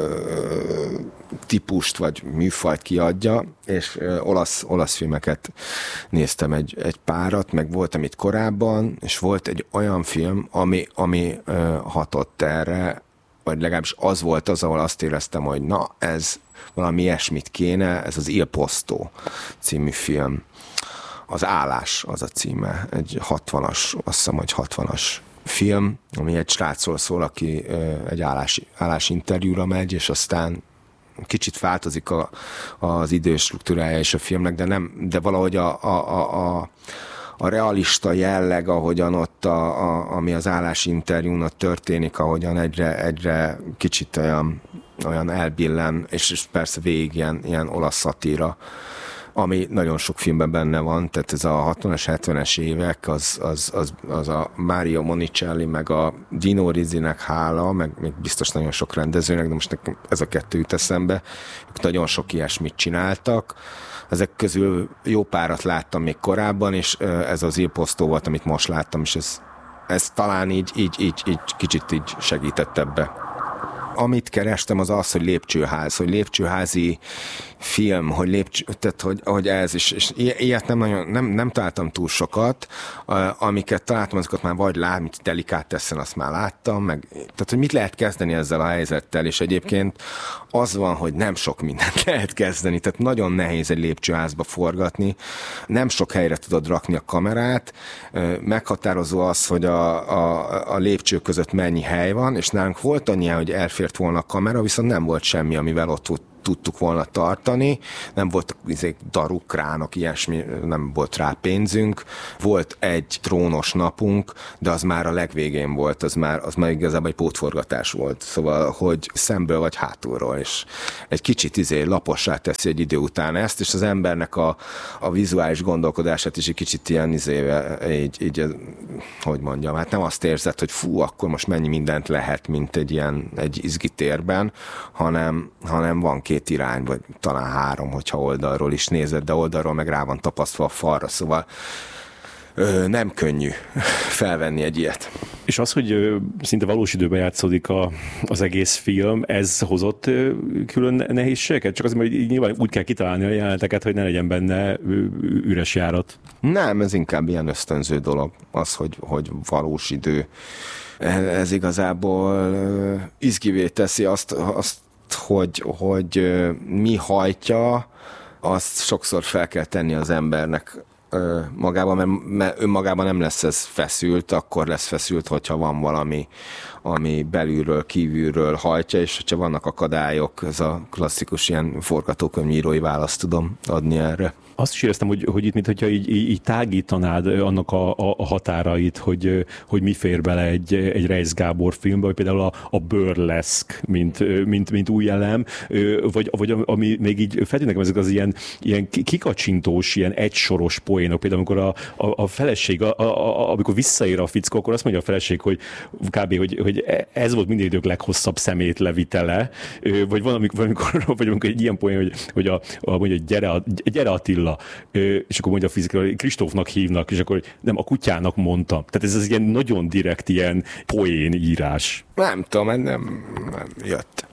típust, vagy műfajt kiadja, és olasz, olasz filmeket néztem egy, egy párat, meg voltam itt korábban, és volt egy olyan film, ami, ami hatott erre, vagy legalábbis az volt az, ahol azt éreztem, hogy na, ez valami ilyesmit kéne, ez az Il Posto című film. Az Állás az a címe, egy hatvanas, azt hiszem, hogy hatvanas film, ami egy srácról szól, aki egy állás, állásinterjúra megy, és aztán kicsit változik a, az időstruktúrája és a filmnek, de, nem, de valahogy a, a, a, a a realista jelleg, ahogyan ott, a, a, ami az állásinterjún történik, ahogyan egyre, egyre kicsit olyan, olyan elbillen, és, és persze végig ilyen, ilyen olasz szatíra, ami nagyon sok filmben benne van, tehát ez a hatvanas, hetvenes évek, az, az, az, az a Mario Monicelli, meg a Dino Risinek hála, meg még biztos nagyon sok rendezőnek, de most nekem ez a kettő jut eszembe, ők nagyon sok ilyesmit csináltak. Ezek közül jó párat láttam még korábban, és ez az Il Posto volt, amit most láttam, és ez, ez talán így, így, így, így kicsit így segített ebbe. Amit kerestem, az az, hogy lépcsőház, hogy lépcsőházi film, hogy lépcső, tehát hogy, hogy ez is, és ilyet nem nagyon, nem, nem találtam túl sokat, amiket találtam, azokat már vagy lát, mint Delikátesszen, azt már láttam, meg, tehát hogy mit lehet kezdeni ezzel a helyzettel, és egyébként az van, hogy nem sok mindent lehet kezdeni, tehát nagyon nehéz egy lépcsőházba forgatni, nem sok helyre tudod rakni a kamerát, meghatározó az, hogy a, a, a lépcső között mennyi hely van, és nálunk volt annyi, hogy elfért volna a kamera, viszont nem volt semmi, amivel ott tudtuk volna tartani, nem voltak izé, daruk, kránok, ilyesmi, nem volt rá pénzünk. Volt egy trónos napunk, de az már a legvégén volt, az már, az már igazából egy pótforgatás volt. Szóval, hogy szemből vagy hátulról, és egy kicsit izé, lapossá teszi egy idő után ezt, és az embernek a, a vizuális gondolkodását is egy kicsit ilyen izé, így, így, hogy mondjam, hát nem azt érzed, hogy fú, akkor most mennyi mindent lehet, mint egy ilyen egy izgitérben, hanem, hanem van két két irány, vagy talán három, hogyha oldalról is nézed, de oldalról meg rá van tapasztva a falra, szóval ö, nem könnyű felvenni egy ilyet. És az, hogy ö, szinte valós időben játszódik a, az egész film, ez hozott ö, külön nehézségeket? Csak azért, mert nyilván úgy kell kitalálni a jeleneteket, hogy ne legyen benne ö, üres járat. Nem, ez inkább ilyen ösztönző dolog, az, hogy, hogy valós idő. Ez igazából ö, izgivé teszi azt, azt hogy, hogy mi hajtja, azt sokszor fel kell tenni az embernek magában, mert, mert önmagában nem lesz ez feszült, akkor lesz feszült, hogyha van valami, ami belülről, kívülről hajtja, és hogyha vannak akadályok, ez a klasszikus ilyen forgatókönyvírói választ tudom adni erre. Azt is éreztem, hogy, hogy itt, mintha így, így, így tágítanád annak a, a, a határait, hogy, hogy mi fér bele egy, egy Reisz Gábor filmbe, vagy például a, a burleszk, mint, mint, mint új elem, vagy, vagy ami még így feltűnik nekem, ezek az ilyen, ilyen kikacsintós, ilyen egysoros poénok, például amikor a, a, a feleség, a, a, amikor visszaér a fickó, akkor azt mondja a feleség, hogy kb. hogy, hogy ez volt minden idők leghosszabb szemét levitele, vagy van, amikor, vagy amikor egy ilyen poén, hogy, hogy a, a, mondja, gyere, gyere Attila, és akkor mondja a fizika, hogy Kristófnak hívnak, és akkor nem, a kutyának mondta. Tehát ez az ilyen nagyon direkt ilyen poén írás. Nem tudom, nem, nem jött.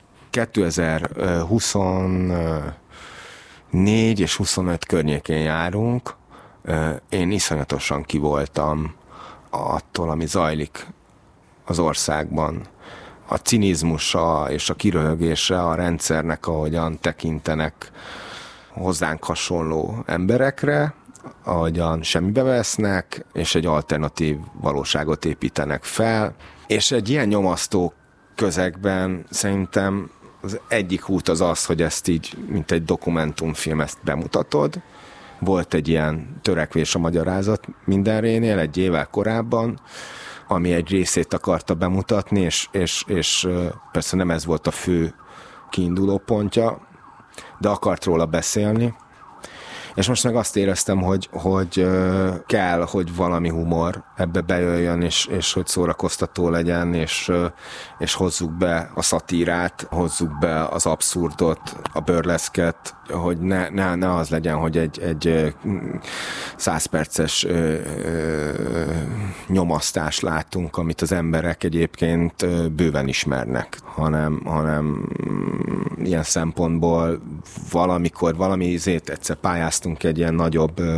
kétezer-huszonnégy és huszonöt környékén járunk. Én iszonyatosan kivoltam attól, ami zajlik az országban. A cinizmusa és a kiröhögése a rendszernek, ahogyan tekintenek hozzánk hasonló emberekre, ahogyan semmibe vesznek, és egy alternatív valóságot építenek fel. És egy ilyen nyomasztó közegben szerintem az egyik út az az, hogy ezt így, mint egy dokumentumfilm, ezt bemutatod. Volt egy ilyen törekvés a magyarázat mindenrénél egy évvel korábban, ami egy részét akarta bemutatni, és, és, és persze nem ez volt a fő kiinduló pontja, de akart róla beszélni. És most meg azt éreztem, hogy, hogy kell, hogy valami humor ebbe bejöjjön, és, és hogy szórakoztató legyen, és, és hozzuk be a szatírát, hozzuk be az abszurdot, a burleszket, hogy ne, ne, ne az legyen, hogy egy, egy száz perces ö, ö, nyomasztást látunk, amit az emberek egyébként bőven ismernek, hanem, hanem ilyen szempontból valamikor, valami izét egyszer pályáztunk egy ilyen nagyobb ö,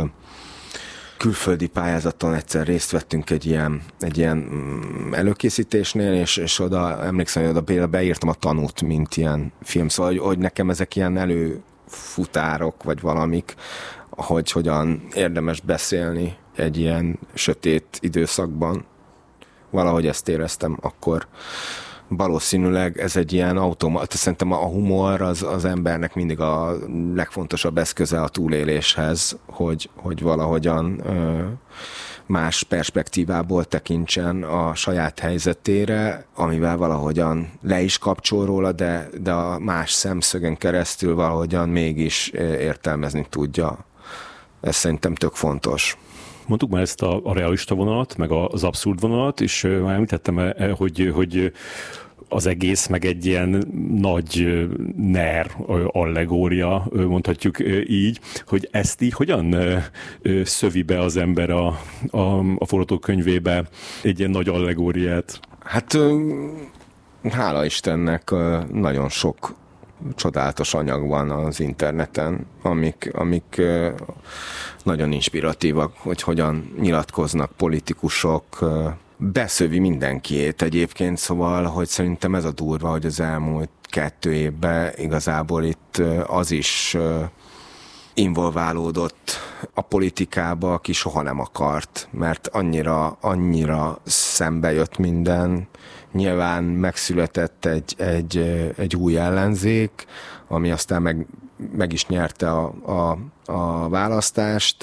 külföldi pályázaton, egyszer részt vettünk egy ilyen, egy ilyen előkészítésnél, és, és oda emlékszem, hogy oda például beírtam a Tanút, mint ilyen film, szóval, hogy, hogy nekem ezek ilyen előfutárok, vagy valamik, hogy hogyan érdemes beszélni egy ilyen sötét időszakban. Valahogy ezt éreztem akkor. Valószínűleg ez egy ilyen automat, szerintem a humor az, az embernek mindig a legfontosabb eszköze a túléléshez, hogy, hogy valahogyan ö, más perspektívából tekintsen a saját helyzetére, amivel valahogyan le is kapcsol róla, de, de a más szemszögön keresztül valahogyan mégis értelmezni tudja. Ez szerintem tök fontos. Mondtuk már ezt a, a realista vonalat, meg az abszurd vonalat, és már említettem, hogy, hogy az egész meg egy ilyen nagy ner allegória, mondhatjuk így, hogy ezt így hogyan szövi be az ember a, a, a forgatókönyvébe egy ilyen nagy allegóriát? Hát Hála Istennek nagyon sok csodálatos anyag van az interneten, amik, amik nagyon inspiratívak, hogy hogyan nyilatkoznak politikusok, beszövi mindenkiét egyébként, szóval, hogy szerintem ez a durva, hogy az elmúlt kettő évben igazából itt az is involválódott a politikába, aki soha nem akart, mert annyira, annyira szembe jött minden. Nyilván megszületett egy, egy, egy új ellenzék, ami aztán meg, meg is nyerte a, a, a választást,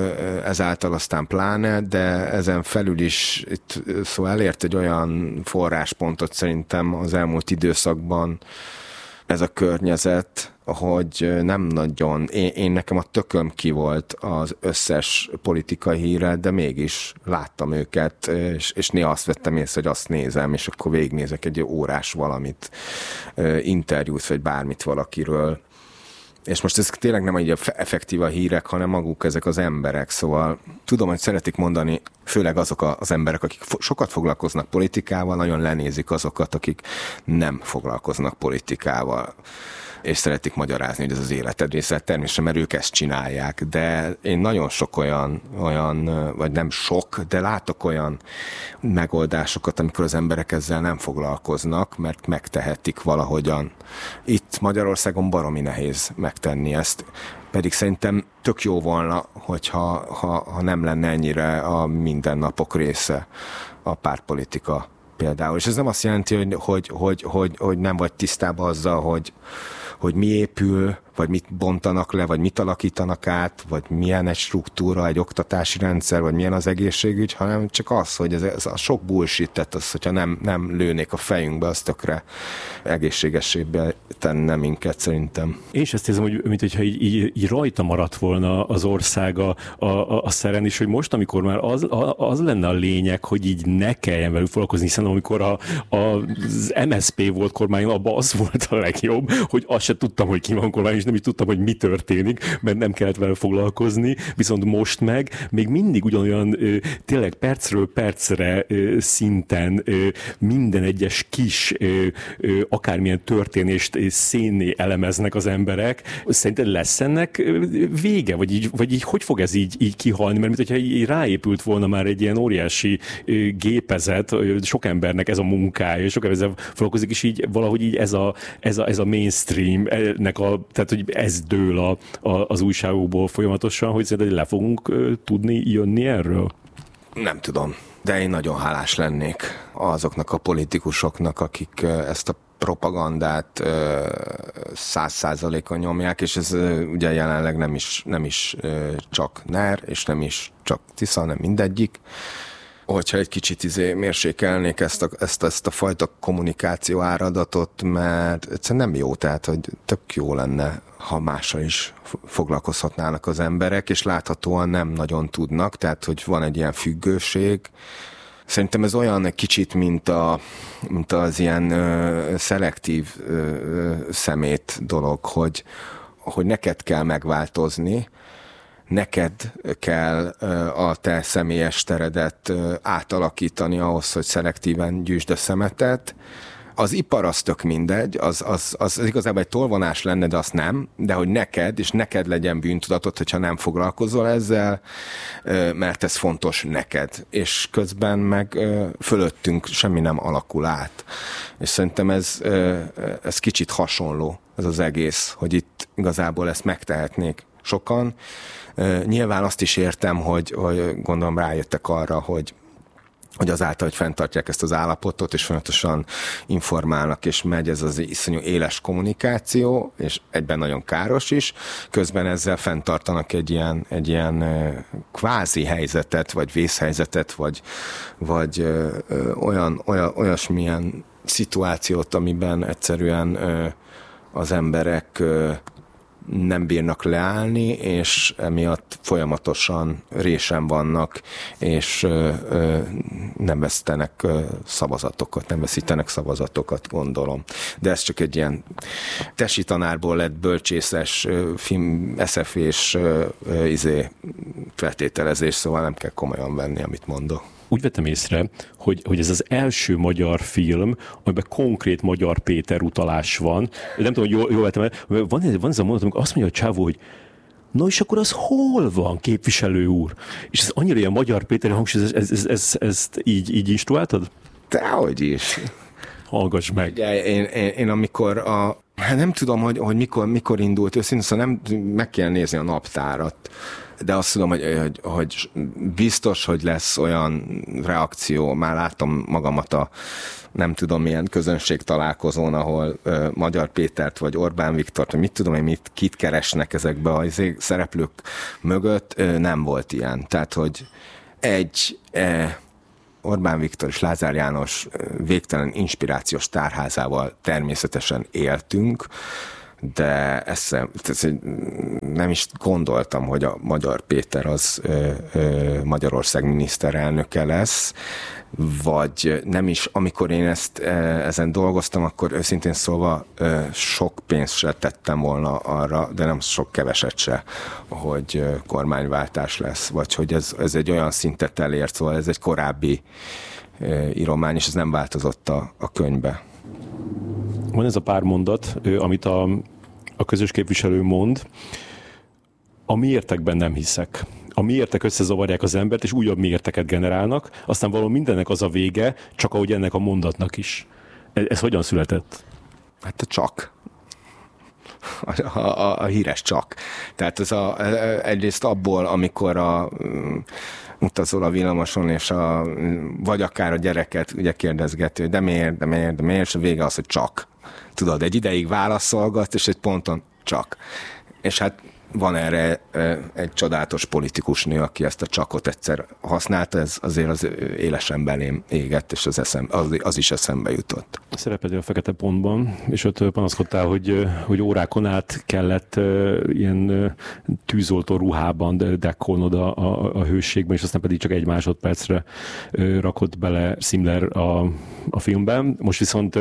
ezáltal aztán pláne, de ezen felül is itt, szóval elért egy olyan forráspontot szerintem az elmúlt időszakban ez a környezet, hogy nem nagyon, én, én nekem a tököm ki volt az összes politikai hírrel, de mégis láttam őket, és, és néha azt vettem észre, hogy azt nézem, és akkor végignézek egy órás valamit, interjút, vagy bármit valakiről. És most ez tényleg nem egy effektív a hírek, hanem maguk ezek az emberek, szóval tudom, hogy szeretik mondani, főleg azok az emberek, akik sokat foglalkoznak politikával, nagyon lenézik azokat, akik nem foglalkoznak politikával, és szeretik magyarázni, hogy ez az életed része, természetesen, mert ők ezt csinálják, de én nagyon sok olyan, olyan, vagy nem sok, de látok olyan megoldásokat, amikor az emberek ezzel nem foglalkoznak, mert megtehetik valahogyan. Itt Magyarországon baromi nehéz megtenni ezt, pedig szerintem tök jó volna, hogyha ha, ha nem lenne ennyire a mindennapok része a pártpolitika például. És ez nem azt jelenti, hogy, hogy, hogy, hogy, hogy nem vagy tisztában azzal, hogy hogy mi épül, vagy mit bontanak le, vagy mit alakítanak át, vagy milyen egy struktúra, egy oktatási rendszer, vagy milyen az egészségügy, hanem csak az, hogy ez, ez a sok bullshit-et, az, hogyha nem, nem lőnék a fejünkbe, az tökre egészségesébbé tenne minket szerintem. Én is ezt érzem, hogy mint hogyha így, így, így rajta maradt volna az ország a, a, a szeren is, hogy most, amikor már az, az lenne a lényeg, hogy így ne kelljen velük foglalkozni, hiszen amikor a, a, az em es zé pé volt kormányon, abban az volt a legjobb, hogy azt se tudtam, hogy ki van kormány, és nem is tudtam, hogy mi történik, mert nem kellett vele foglalkozni, viszont most meg még mindig ugyanolyan tényleg percről percre szinten minden egyes kis akármilyen történést szénné elemeznek az emberek. Szerinted lesz ennek vége? Vagy így, vagy így hogy fog ez így, így kihalni? Mert mintha így ráépült volna már egy ilyen óriási gépezet, sok embernek ez a munkája, sok ember ezzel foglalkozik, és így valahogy így ez a, ez a, ez a mainstream, nek a, tehát hogy ez dől a, a, az újságokból folyamatosan, hogy szerinted le fogunk uh, tudni jönni erről? Nem tudom, de én nagyon hálás lennék azoknak a politikusoknak, akik uh, ezt a propagandát száz százalékon nyomják, és ez uh, ugye jelenleg nem is, nem is uh, csak NER, és nem is csak Tisza, hanem mindegyik. Hogyha egy kicsit izé mérsékelnék ezt a, ezt, ezt a fajta kommunikáció áradatot, mert egyszerűen nem jó, tehát hogy tök jó lenne, ha mással is foglalkozhatnának az emberek, és láthatóan nem nagyon tudnak, tehát hogy van egy ilyen függőség. Szerintem ez olyan egy kicsit, mint, a, mint az ilyen ö, szelektív ö, szemét dolog, hogy, hogy neked kell megváltozni, neked kell a te személyes teredet átalakítani ahhoz, hogy szelektíven gyűjtsd a szemetet. Az ipar az tök mindegy, az, az, az, az igazából egy tolvonás lenne, de azt nem, de hogy neked, és neked legyen bűntudatod, hogyha nem foglalkozol ezzel, mert ez fontos neked. És közben meg fölöttünk semmi nem alakul át. És szerintem ez, ez kicsit hasonló, ez az egész, hogy itt igazából ezt megtehetnék sokan. Nyilván azt is értem, hogy, hogy gondolom rájöttek arra, hogy hogy azáltal, hogy fenntartják ezt az állapotot, és folyamatosan informálnak, és megy ez az iszonyú éles kommunikáció, és egyben nagyon káros is, közben ezzel fenntartanak egy ilyen, egy ilyen kvázi helyzetet, vagy vészhelyzetet, vagy, vagy ö, ö, olyan, olyan, olyasmilyen szituációt, amiben egyszerűen ö, az emberek ö, nem bírnak leállni, és emiatt folyamatosan résen vannak, és ö, ö, nem vesztenek ö, szavazatokat, nem veszítenek szavazatokat, gondolom. De ez csak egy ilyen tesi tanárból lett bölcsészes, ö, film, eszefés ö, ö, izé, feltételezés, szóval nem kell komolyan venni, amit mondok. úgy vettem észre, hogy, hogy ez az első magyar film, amiben konkrét Magyar Péter utalás van. Nem tudom, hogy jól, jól vettem el. Van, van ez a mondat, amikor azt mondja a csávó, hogy no és akkor az hol van, képviselő úr? És ez annyira ilyen Magyar Péter hangsúly, ez, ez, ez, ez, ezt így, így instruáltad? Dehogy is. Hallgass meg. Ugye, én, én, én amikor a... Hát nem tudom, hogy, hogy mikor, mikor indult őszintén, szóval nem, meg kell nézni a naptárat, de azt tudom, hogy, hogy, hogy biztos, hogy lesz olyan reakció, már láttam magamat a nem tudom milyen közönség találkozón, ahol ö, Magyar Pétert vagy Orbán Viktort, vagy mit tudom én, mit, kit keresnek ezekbe a szereplők mögött, ö, nem volt ilyen. Tehát, hogy egy... E, Orbán Viktor és Lázár János végtelen inspirációs tárházával természetesen éltünk, de ezt nem is gondoltam, hogy a Magyar Péter az ö, ö, Magyarország miniszterelnöke lesz, vagy nem is, amikor én ezt ezen dolgoztam, akkor őszintén szólva sok pénzt se tettem volna arra, de nem sok keveset se, hogy kormányváltás lesz, vagy hogy ez, ez egy olyan szintet elért, szóval ez egy korábbi íromány, és ez nem változott a, a könyvbe. Van ez a pár mondat, amit a, a közös képviselő mond, a miértekben nem hiszek. A miértek összezavarják az embert, és újabb miérteket generálnak, aztán valami mindennek az a vége, csak ahogy ennek a mondatnak is. Ez, ez hogyan született? Hát a csak. A, a, a híres csak. Tehát ez a, egyrészt abból, amikor a utazol a villamoson, és a, vagy akár a gyereket ugye kérdezgeti, hogy de miért, de miért, de miért, és a vége az, hogy csak. Tudod, egy ideig válaszolgat, és egy ponton csak. És hát van erre egy csodálatos politikus nő, aki ezt a csakot egyszer használta, ez azért az élesen belém égett, és az, eszem, az, az is eszembe jutott. Szerepedél a Fekete Pontban, és ott panaszkodtál, hogy, hogy órákon át kellett ilyen tűzoltó ruhában dekkolnod a, a, a hőségben, és aztán pedig csak egy másodpercre rakott bele Simler a, a filmben. Most viszont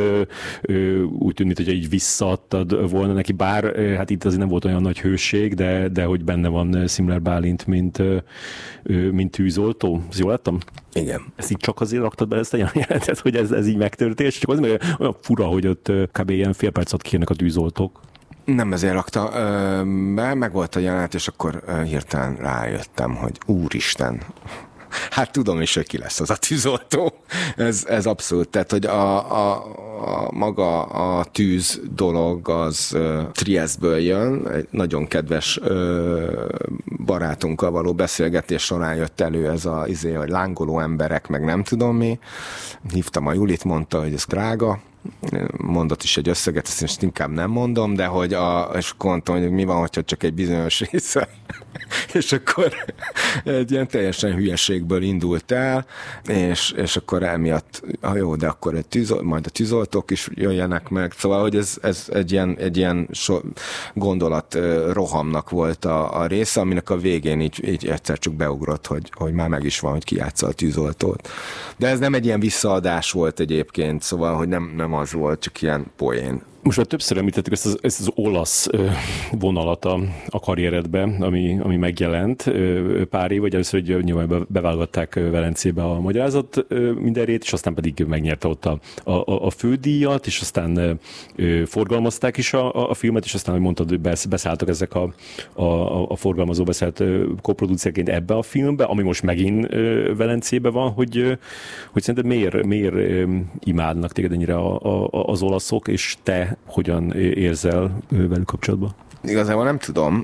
úgy tűnik, hogy így visszaadtad volna neki, bár hát itt azért nem volt olyan nagy hőség, De, de hogy benne van Simler Bálint, mint, mint tűzoltó. Ezt jól láttam? Igen. Ezt így csak azért raktad be ezt a jelenetet, hogy ez, ez így megtörtént, csak az meg olyan fura, hogy ott kb. Ilyen fél percet kérnek a tűzoltók. Nem ezért rakta be, meg volt a jelenet, és akkor hirtelen rájöttem, hogy úristen, hát tudom is, hogy ki lesz az a tűzoltó. Ez, ez abszolút. Tehát, hogy a, a, a maga a tűz dolog az uh, Triestből jön. Egy nagyon kedves uh, barátunkkal való beszélgetés során jött elő ez a izé, hogy lángoló emberek, meg nem tudom mi. Hívtam a Julit, mondta, hogy ez drága. Mondott is egy összeget, ezt most inkább nem mondom, de hogy a, és mondtam, hogy mi van, hogyha csak egy bizonyos része. És akkor egy ilyen teljesen hülyeségből indult el, és, és akkor emiatt, ha jó, de akkor egy tűzol, majd a tűzoltók is jöjjenek meg. Szóval, hogy ez, ez egy ilyen, egy ilyen so, gondolat rohamnak volt a, a része, aminek a végén így, így egyszer csak beugrott, hogy, hogy már meg is van, hogy kijátsza a tűzoltót. De ez nem egy ilyen visszaadás volt egyébként, szóval, hogy nem, nem az volt, csak ilyen poén. Most már többször említettük ezt az, ezt az olasz vonalat a, a karrieredbe, ami, ami megjelent pár év, vagy először, hogy nyilván beválogatták Velencébe a magyarázat mindenrét, és aztán pedig megnyerte ott a, a, a fődíjat, és aztán forgalmazták is a, a filmet, és aztán, hogy mondtad, hogy beszálltak ezek a, a, a forgalmazó beszállt koproducerként ebbe a filmbe, ami most megint Velencébe van, hogy, hogy szerinted miért, miért imádnak téged ennyire a, a, az olaszok, és te hogyan érzel velük kapcsolatban? Igazából nem tudom.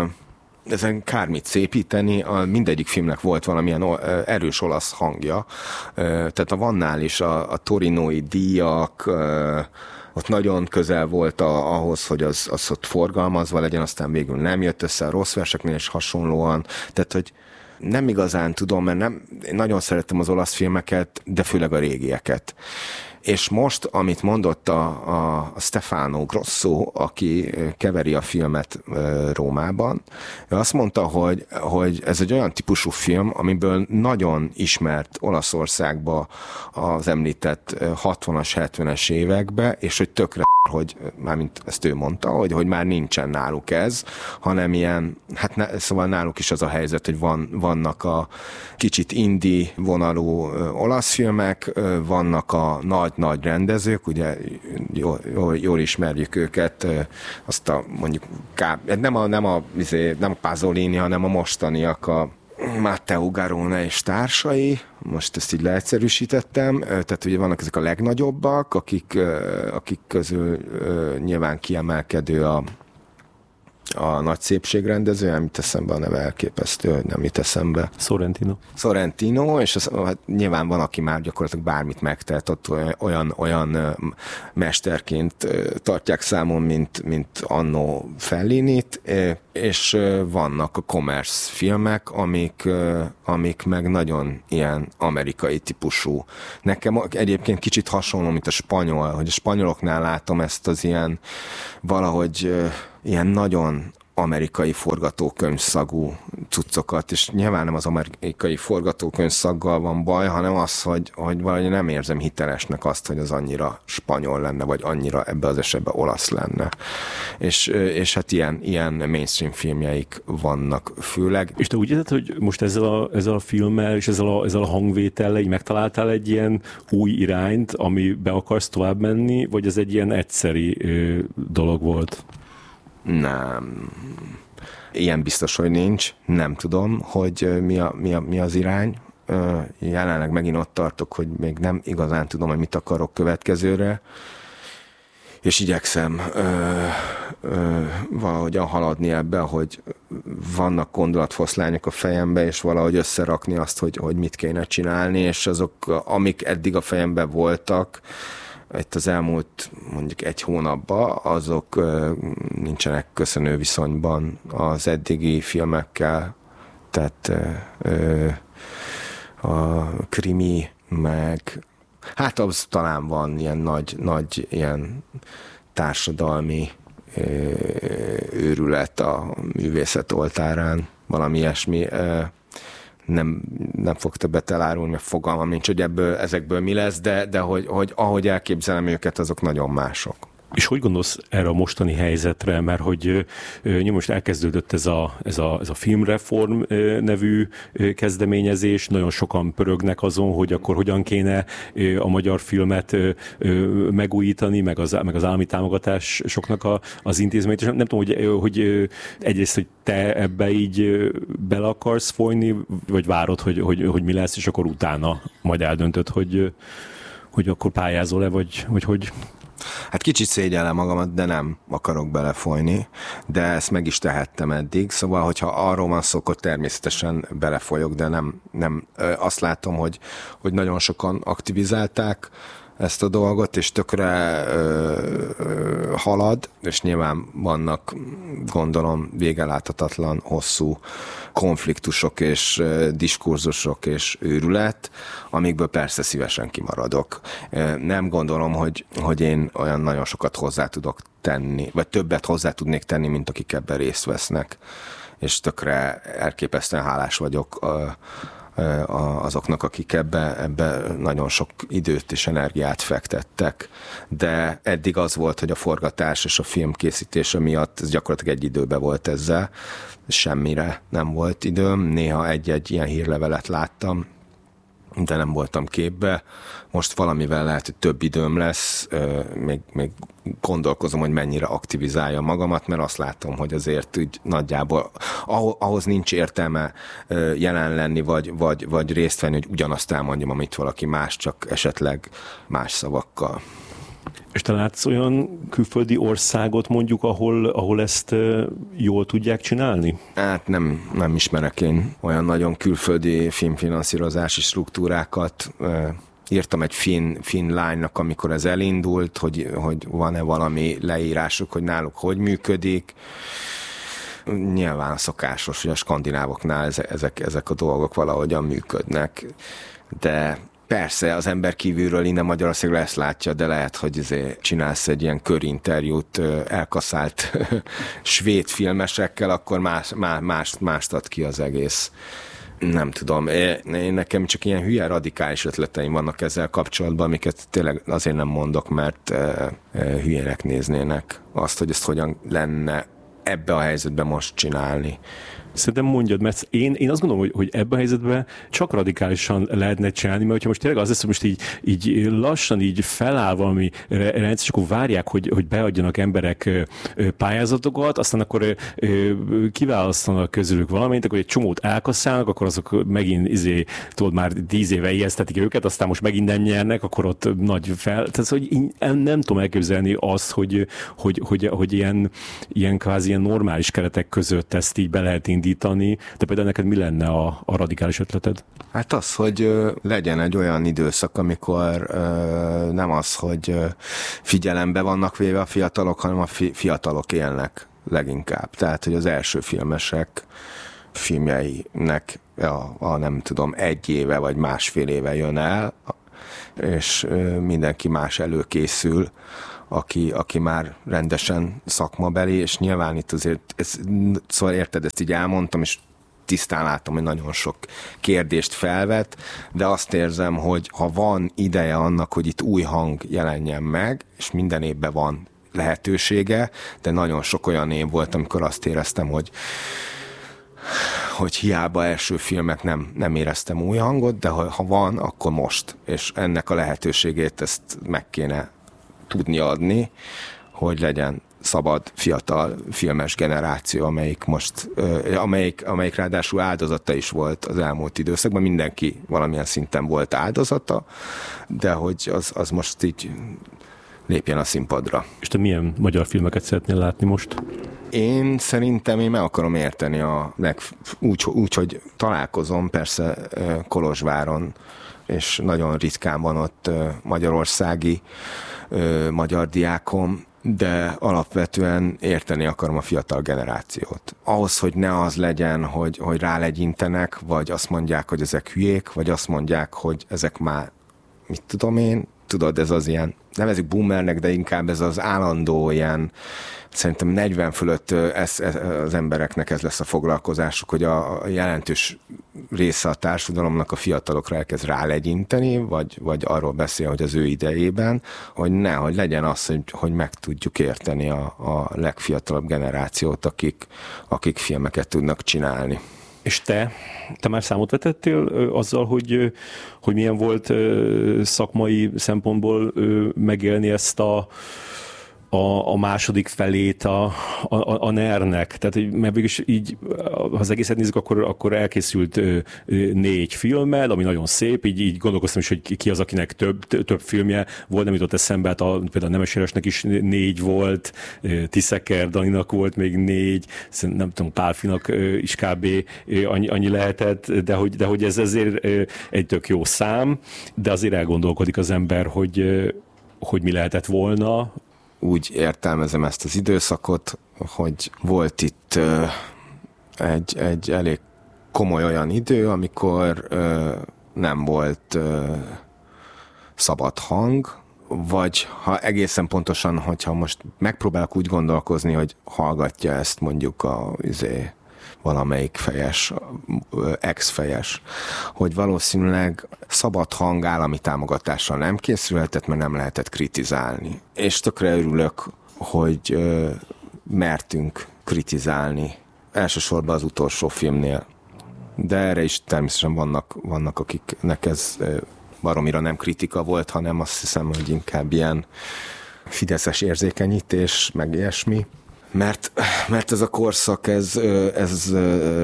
Ezen kármit szépíteni, a mindegyik filmnek volt valamilyen erős olasz hangja. Tehát a Vannál is a, a torinói díjak, ott nagyon közel volt a, ahhoz, hogy az, az ott forgalmazva legyen, aztán végül nem jött össze, a Rossz verseknél is hasonlóan. Tehát, hogy nem igazán tudom, mert nem, én nagyon szerettem az olasz filmeket, de főleg a régieket. És most, amit mondott a, a Stefano Grosso, aki keveri a filmet Rómában, ő azt mondta, hogy, hogy ez egy olyan típusú film, amiből nagyon ismert Olaszországba az említett hatvanas, hetvenes évekbe, és hogy tökre hogy mármint ezt ő mondta, hogy, hogy már nincsen náluk ez, hanem ilyen, hát ne, szóval náluk is az a helyzet, hogy van, vannak a kicsit indie vonalú ö, olasz filmek, ö, vannak a nagy-nagy rendezők, ugye jól, jól, jól ismerjük őket, ö, azt a mondjuk ká, nem a, nem a, nem a Pasolini, hanem a mostaniak, a Matteo Garrone és társai, most ezt így leegyszerűsítettem, tehát ugye vannak ezek a legnagyobbak, akik, akik közül nyilván kiemelkedő a, a nagy szépségrendező, nem jut eszembe a neve, elképesztő, nem jut eszembe. Sorrentino. Sorrentino, és az, hát nyilván van, aki már gyakorlatilag bármit megtehet, ott olyan, olyan mesterként tartják számon, mint, mint annó Fellinit, és vannak a commerce filmek, amik, amik meg nagyon ilyen amerikai típusú. Nekem egyébként kicsit hasonló, mint a spanyol, hogy a spanyoloknál látom ezt az ilyen valahogy ilyen nagyon amerikai forgatókönyv szagú cuccokat, és nyilván nem az amerikai forgatókönyv szaggal van baj, hanem az, hogy, hogy valahogy nem érzem hitelesnek azt, hogy az annyira spanyol lenne, vagy annyira ebbe az esetben olasz lenne. És, és hát ilyen, ilyen mainstream filmjeik vannak főleg. És te úgy érzed, hogy most ezzel a, ezzel a filmmel és ezzel a, ezzel a hangvétellel így megtaláltál egy ilyen új irányt, amibe akarsz tovább menni, vagy ez egy ilyen egyszeri ö, dolog volt? Nem. Ilyen biztos, hogy nincs. Nem tudom, hogy mi, a, mi, a, mi az irány. Jelenleg megint ott tartok, hogy még nem igazán tudom, hogy mit akarok következőre. És igyekszem ö, ö, valahogyan haladni ebbe, hogy vannak gondolatfoszlányok a fejembe, és valahogy összerakni azt, hogy, hogy mit kéne csinálni, és azok, amik eddig a fejemben voltak, itt az elmúlt mondjuk egy hónapban, azok ö, nincsenek köszönő viszonyban az eddigi filmekkel, tehát ö, ö, a krimi, meg hát az talán van ilyen nagy, nagy ilyen társadalmi ö, őrület a művészet oltárán, valami ilyesmi. Ö, nem, nem fog többet elárulni, mert fogalmam nincs, hogy ebből, ezekből mi lesz, de, de hogy, hogy ahogy elképzelem őket, azok nagyon mások. És hogy gondolsz erre a mostani helyzetre, mert hogy nyom, most elkezdődött ez a, ez a, ez a filmreform nevű kezdeményezés, nagyon sokan pörögnek azon, hogy akkor hogyan kéne a magyar filmet megújítani, meg az, meg az állami támogatásoknak a, az intézményt, és nem, nem tudom, hogy, hogy egyrészt, hogy te ebbe így bele akarsz folyni, vagy várod, hogy, hogy, hogy mi lesz, és akkor utána majd eldöntöd, hogy, hogy akkor pályázol-e, vagy hogy hogy... Hát kicsit szégyellem magamat, de nem akarok belefolyni, de ezt meg is tehettem eddig, szóval, hogyha arról van szó, akkor természetesen belefolyok, de nem, nem azt látom, hogy, hogy nagyon sokan aktivizálták ezt a dolgot, és tökre ö, ö, halad, és nyilván vannak, gondolom, végeláthatatlan, hosszú konfliktusok és ö, diskurzusok és őrület, amikből persze szívesen kimaradok. Nem gondolom, hogy, hogy én olyan nagyon sokat hozzá tudok tenni, vagy többet hozzá tudnék tenni, mint akik ebben részt vesznek, és tökre elképesztően hálás vagyok ö, azoknak, akik ebbe, ebbe nagyon sok időt és energiát fektettek. De eddig az volt, hogy a forgatás és a filmkészítése miatt ez gyakorlatilag egy időben volt ezzel. Semmire nem volt időm. Néha egy-egy ilyen hírlevelet láttam, de nem voltam képbe. Most valamivel lehet, hogy több időm lesz, még, még gondolkozom, hogy mennyire aktivizálja magamat, mert azt látom, hogy azért úgy nagyjából ahhoz nincs értelme jelen lenni, vagy, vagy, vagy részt venni, hogy ugyanazt elmondjam, amit valaki más, csak esetleg más szavakkal. És te látsz olyan külföldi országot mondjuk, ahol, ahol ezt jól tudják csinálni? Hát nem, nem ismerek én olyan nagyon külföldi filmfinanszírozási struktúrákat. Írtam egy finn, finn lánynak, amikor ez elindult, hogy, hogy van-e valami leírásuk, hogy náluk hogy működik. Nyilván szokásos, hogy a skandinávoknál ezek, ezek a dolgok valahogyan működnek, de persze, az ember kívülről innen Magyarországra ezt látja, de lehet, hogy azért csinálsz egy ilyen körinterjút elkaszált svéd filmesekkel, akkor más, más, mást ad ki az egész Nem tudom, én nekem csak ilyen hülye radikális ötleteim vannak ezzel kapcsolatban, amiket tényleg azért nem mondok, mert e, e, hülyének néznének azt, hogy ezt hogyan lenne ebbe a helyzetben most csinálni. Szerintem mondjad, mert én, én azt gondolom, hogy, hogy ebben a helyzetben csak radikálisan lehetne csinálni, mert hogyha most tényleg az lesz, hogy most így, így lassan így feláll valami rendszer, és akkor várják, hogy, hogy beadjanak emberek pályázatokat, aztán akkor kiválasztanak közülük valamit, akkor egy csomót elkasszálnak, akkor azok megint izé, tudod, már tíz éve ijesztetik őket, aztán most megint nem nyernek, akkor ott nagy fel. Tehát, hogy én nem tudom elképzelni azt, hogy, hogy, hogy, hogy ilyen, ilyen kvázi ilyen normális keretek között ezt így be lehet indítani, de például neked mi lenne a, a radikális ötleted? Hát az, hogy ö, legyen egy olyan időszak, amikor ö, nem az, hogy ö, figyelembe vannak véve a fiatalok, hanem a fi- fiatalok élnek leginkább. Tehát, hogy az első filmesek filmjeinek a, a nem tudom, egy éve vagy másfél éve jön el, és ö, mindenki más előkészül, Aki, aki már rendesen szakmabeli, és nyilván itt azért, ez, szóval érted, ezt így elmondtam, és tisztán látom, hogy nagyon sok kérdést felvet, de azt érzem, hogy ha van ideje annak, hogy itt új hang jelenjen meg, és minden évben van lehetősége, de nagyon sok olyan év volt, amikor azt éreztem, hogy hogy hiába első filmek nem, nem éreztem új hangot, de ha, ha van, akkor most. És ennek a lehetőségét ezt meg kéne tudni adni, hogy legyen szabad, fiatal filmes generáció, amelyik most, amelyik, amelyik ráadásul áldozata is volt az elmúlt időszakban. Mindenki valamilyen szinten volt áldozata, de hogy az, az most így lépjen a színpadra. És te milyen magyar filmeket szeretnél látni most? Én szerintem én meg akarom érteni a leg, úgy, úgy, hogy találkozom persze Kolozsváron, és nagyon ritkán van ott magyarországi magyar diákom, de alapvetően érteni akarom a fiatal generációt. Ahhoz, hogy ne az legyen, hogy, hogy rálegyintenek, vagy azt mondják, hogy ezek hülyék, vagy azt mondják, hogy ezek már, mit tudom én, tudod, ez az ilyen, nevezzük boomernek, de inkább ez az állandó ilyen, szerintem negyven fölött ez, ez, az embereknek ez lesz a foglalkozásuk, hogy a, a jelentős része a társadalomnak a fiatalokra elkezd rálegyinteni, vagy, vagy arról beszél, hogy az ő idejében, hogy ne, hogy legyen az, hogy, hogy meg tudjuk érteni a, a legfiatalabb generációt, akik, akik filmeket tudnak csinálni. És te, te már számot vetettél azzal, hogy, hogy milyen volt szakmai szempontból megélni ezt a A, a második felét a, a, a NER-nek. Tehát, mert végülis így, ha az egészet nézzük, akkor, akkor elkészült négy filmmel, ami nagyon szép, így, így gondolkoztam is, hogy ki az, akinek több, több filmje volt, nem jutott eszembe, hát a, például Nemes Éresnek is négy volt, Tiszeker Daninak volt még négy, nem tudom, Pálfinak is kb. annyi, annyi lehetett, de hogy, de hogy ez azért egy tök jó szám, de azért elgondolkodik az ember, hogy, hogy mi lehetett volna. Úgy értelmezem ezt az időszakot, hogy volt itt uh, egy, egy elég komoly olyan idő, amikor uh, nem volt uh, szabad hang, vagy ha egészen pontosan, hogyha most megpróbálok úgy gondolkozni, hogy hallgatja ezt mondjuk a izé, valamelyik fejes, ex-fejes, hogy valószínűleg szabad hang állami támogatással nem készülhetett, mert nem lehetett kritizálni. És tökre örülök, hogy ö, mertünk kritizálni, elsősorban az utolsó filmnél. De erre is természetesen vannak, vannak akiknek ez ö, baromira nem kritika volt, hanem azt hiszem, hogy inkább ilyen fideszes érzékenyítés, meg ilyesmi. Mert, mert ez a korszak, ez, ez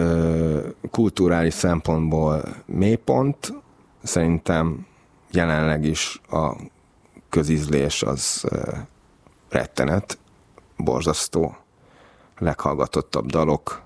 kulturális szempontból mélypont. Szerintem jelenleg is a közízlés az rettenet, borzasztó, leghallgatottabb dalok,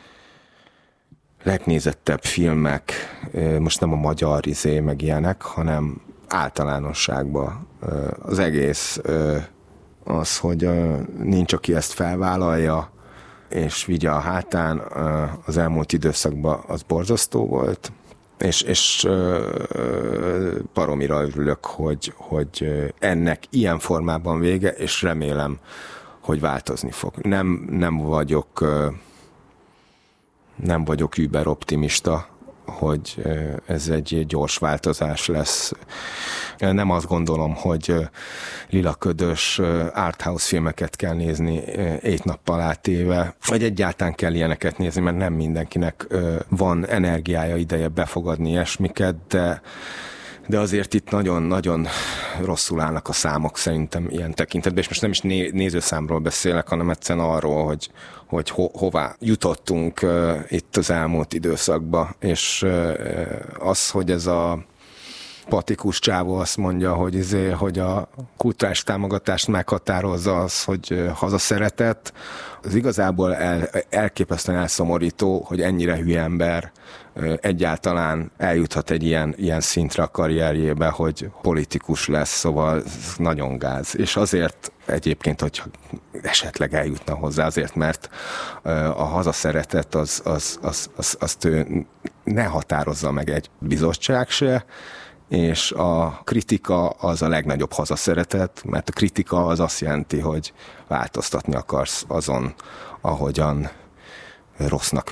legnézettebb filmek, most nem a magyar izé meg ilyenek, hanem általánosságban az egész az, hogy uh, nincs, aki ezt felvállalja, és vigye a hátán, uh, az elmúlt időszakban az borzasztó volt, és, és uh, baromira örülök, hogy, hogy ennek ilyen formában vége, és remélem, hogy változni fog. Nem, nem vagyok uh, nem vagyok über optimista hogy ez egy gyors változás lesz. Nem azt gondolom, hogy lilaködös arthouse filmeket kell nézni egy nappal átéve, vagy egyáltalán kell ilyeneket nézni, mert nem mindenkinek van energiája, ideje befogadni ilyesmiket, de de azért itt nagyon-nagyon rosszul állnak a számok szerintem ilyen tekintetben, és most nem is né- nézőszámról beszélek, hanem egyszerűen arról, hogy, hogy ho- hová jutottunk uh, itt az elmúlt időszakban, és uh, az, hogy ez a patikus csávó azt mondja, hogy, izé, hogy a kulturális támogatást meghatározza az, hogy hazaszeretet, az igazából el, elképesztően elszomorító, hogy ennyire hülye ember egyáltalán eljuthat egy ilyen, ilyen szintre a karrierjébe, hogy politikus lesz, szóval nagyon gáz. És azért egyébként, hogy esetleg eljutna hozzá, azért, mert a hazaszeretet az, az, az, az, azt ő ne határozza meg egy bizottság se, és a kritika az a legnagyobb hazaszeretet, mert a kritika az azt jelenti, hogy változtatni akarsz azon, ahogyan rossznak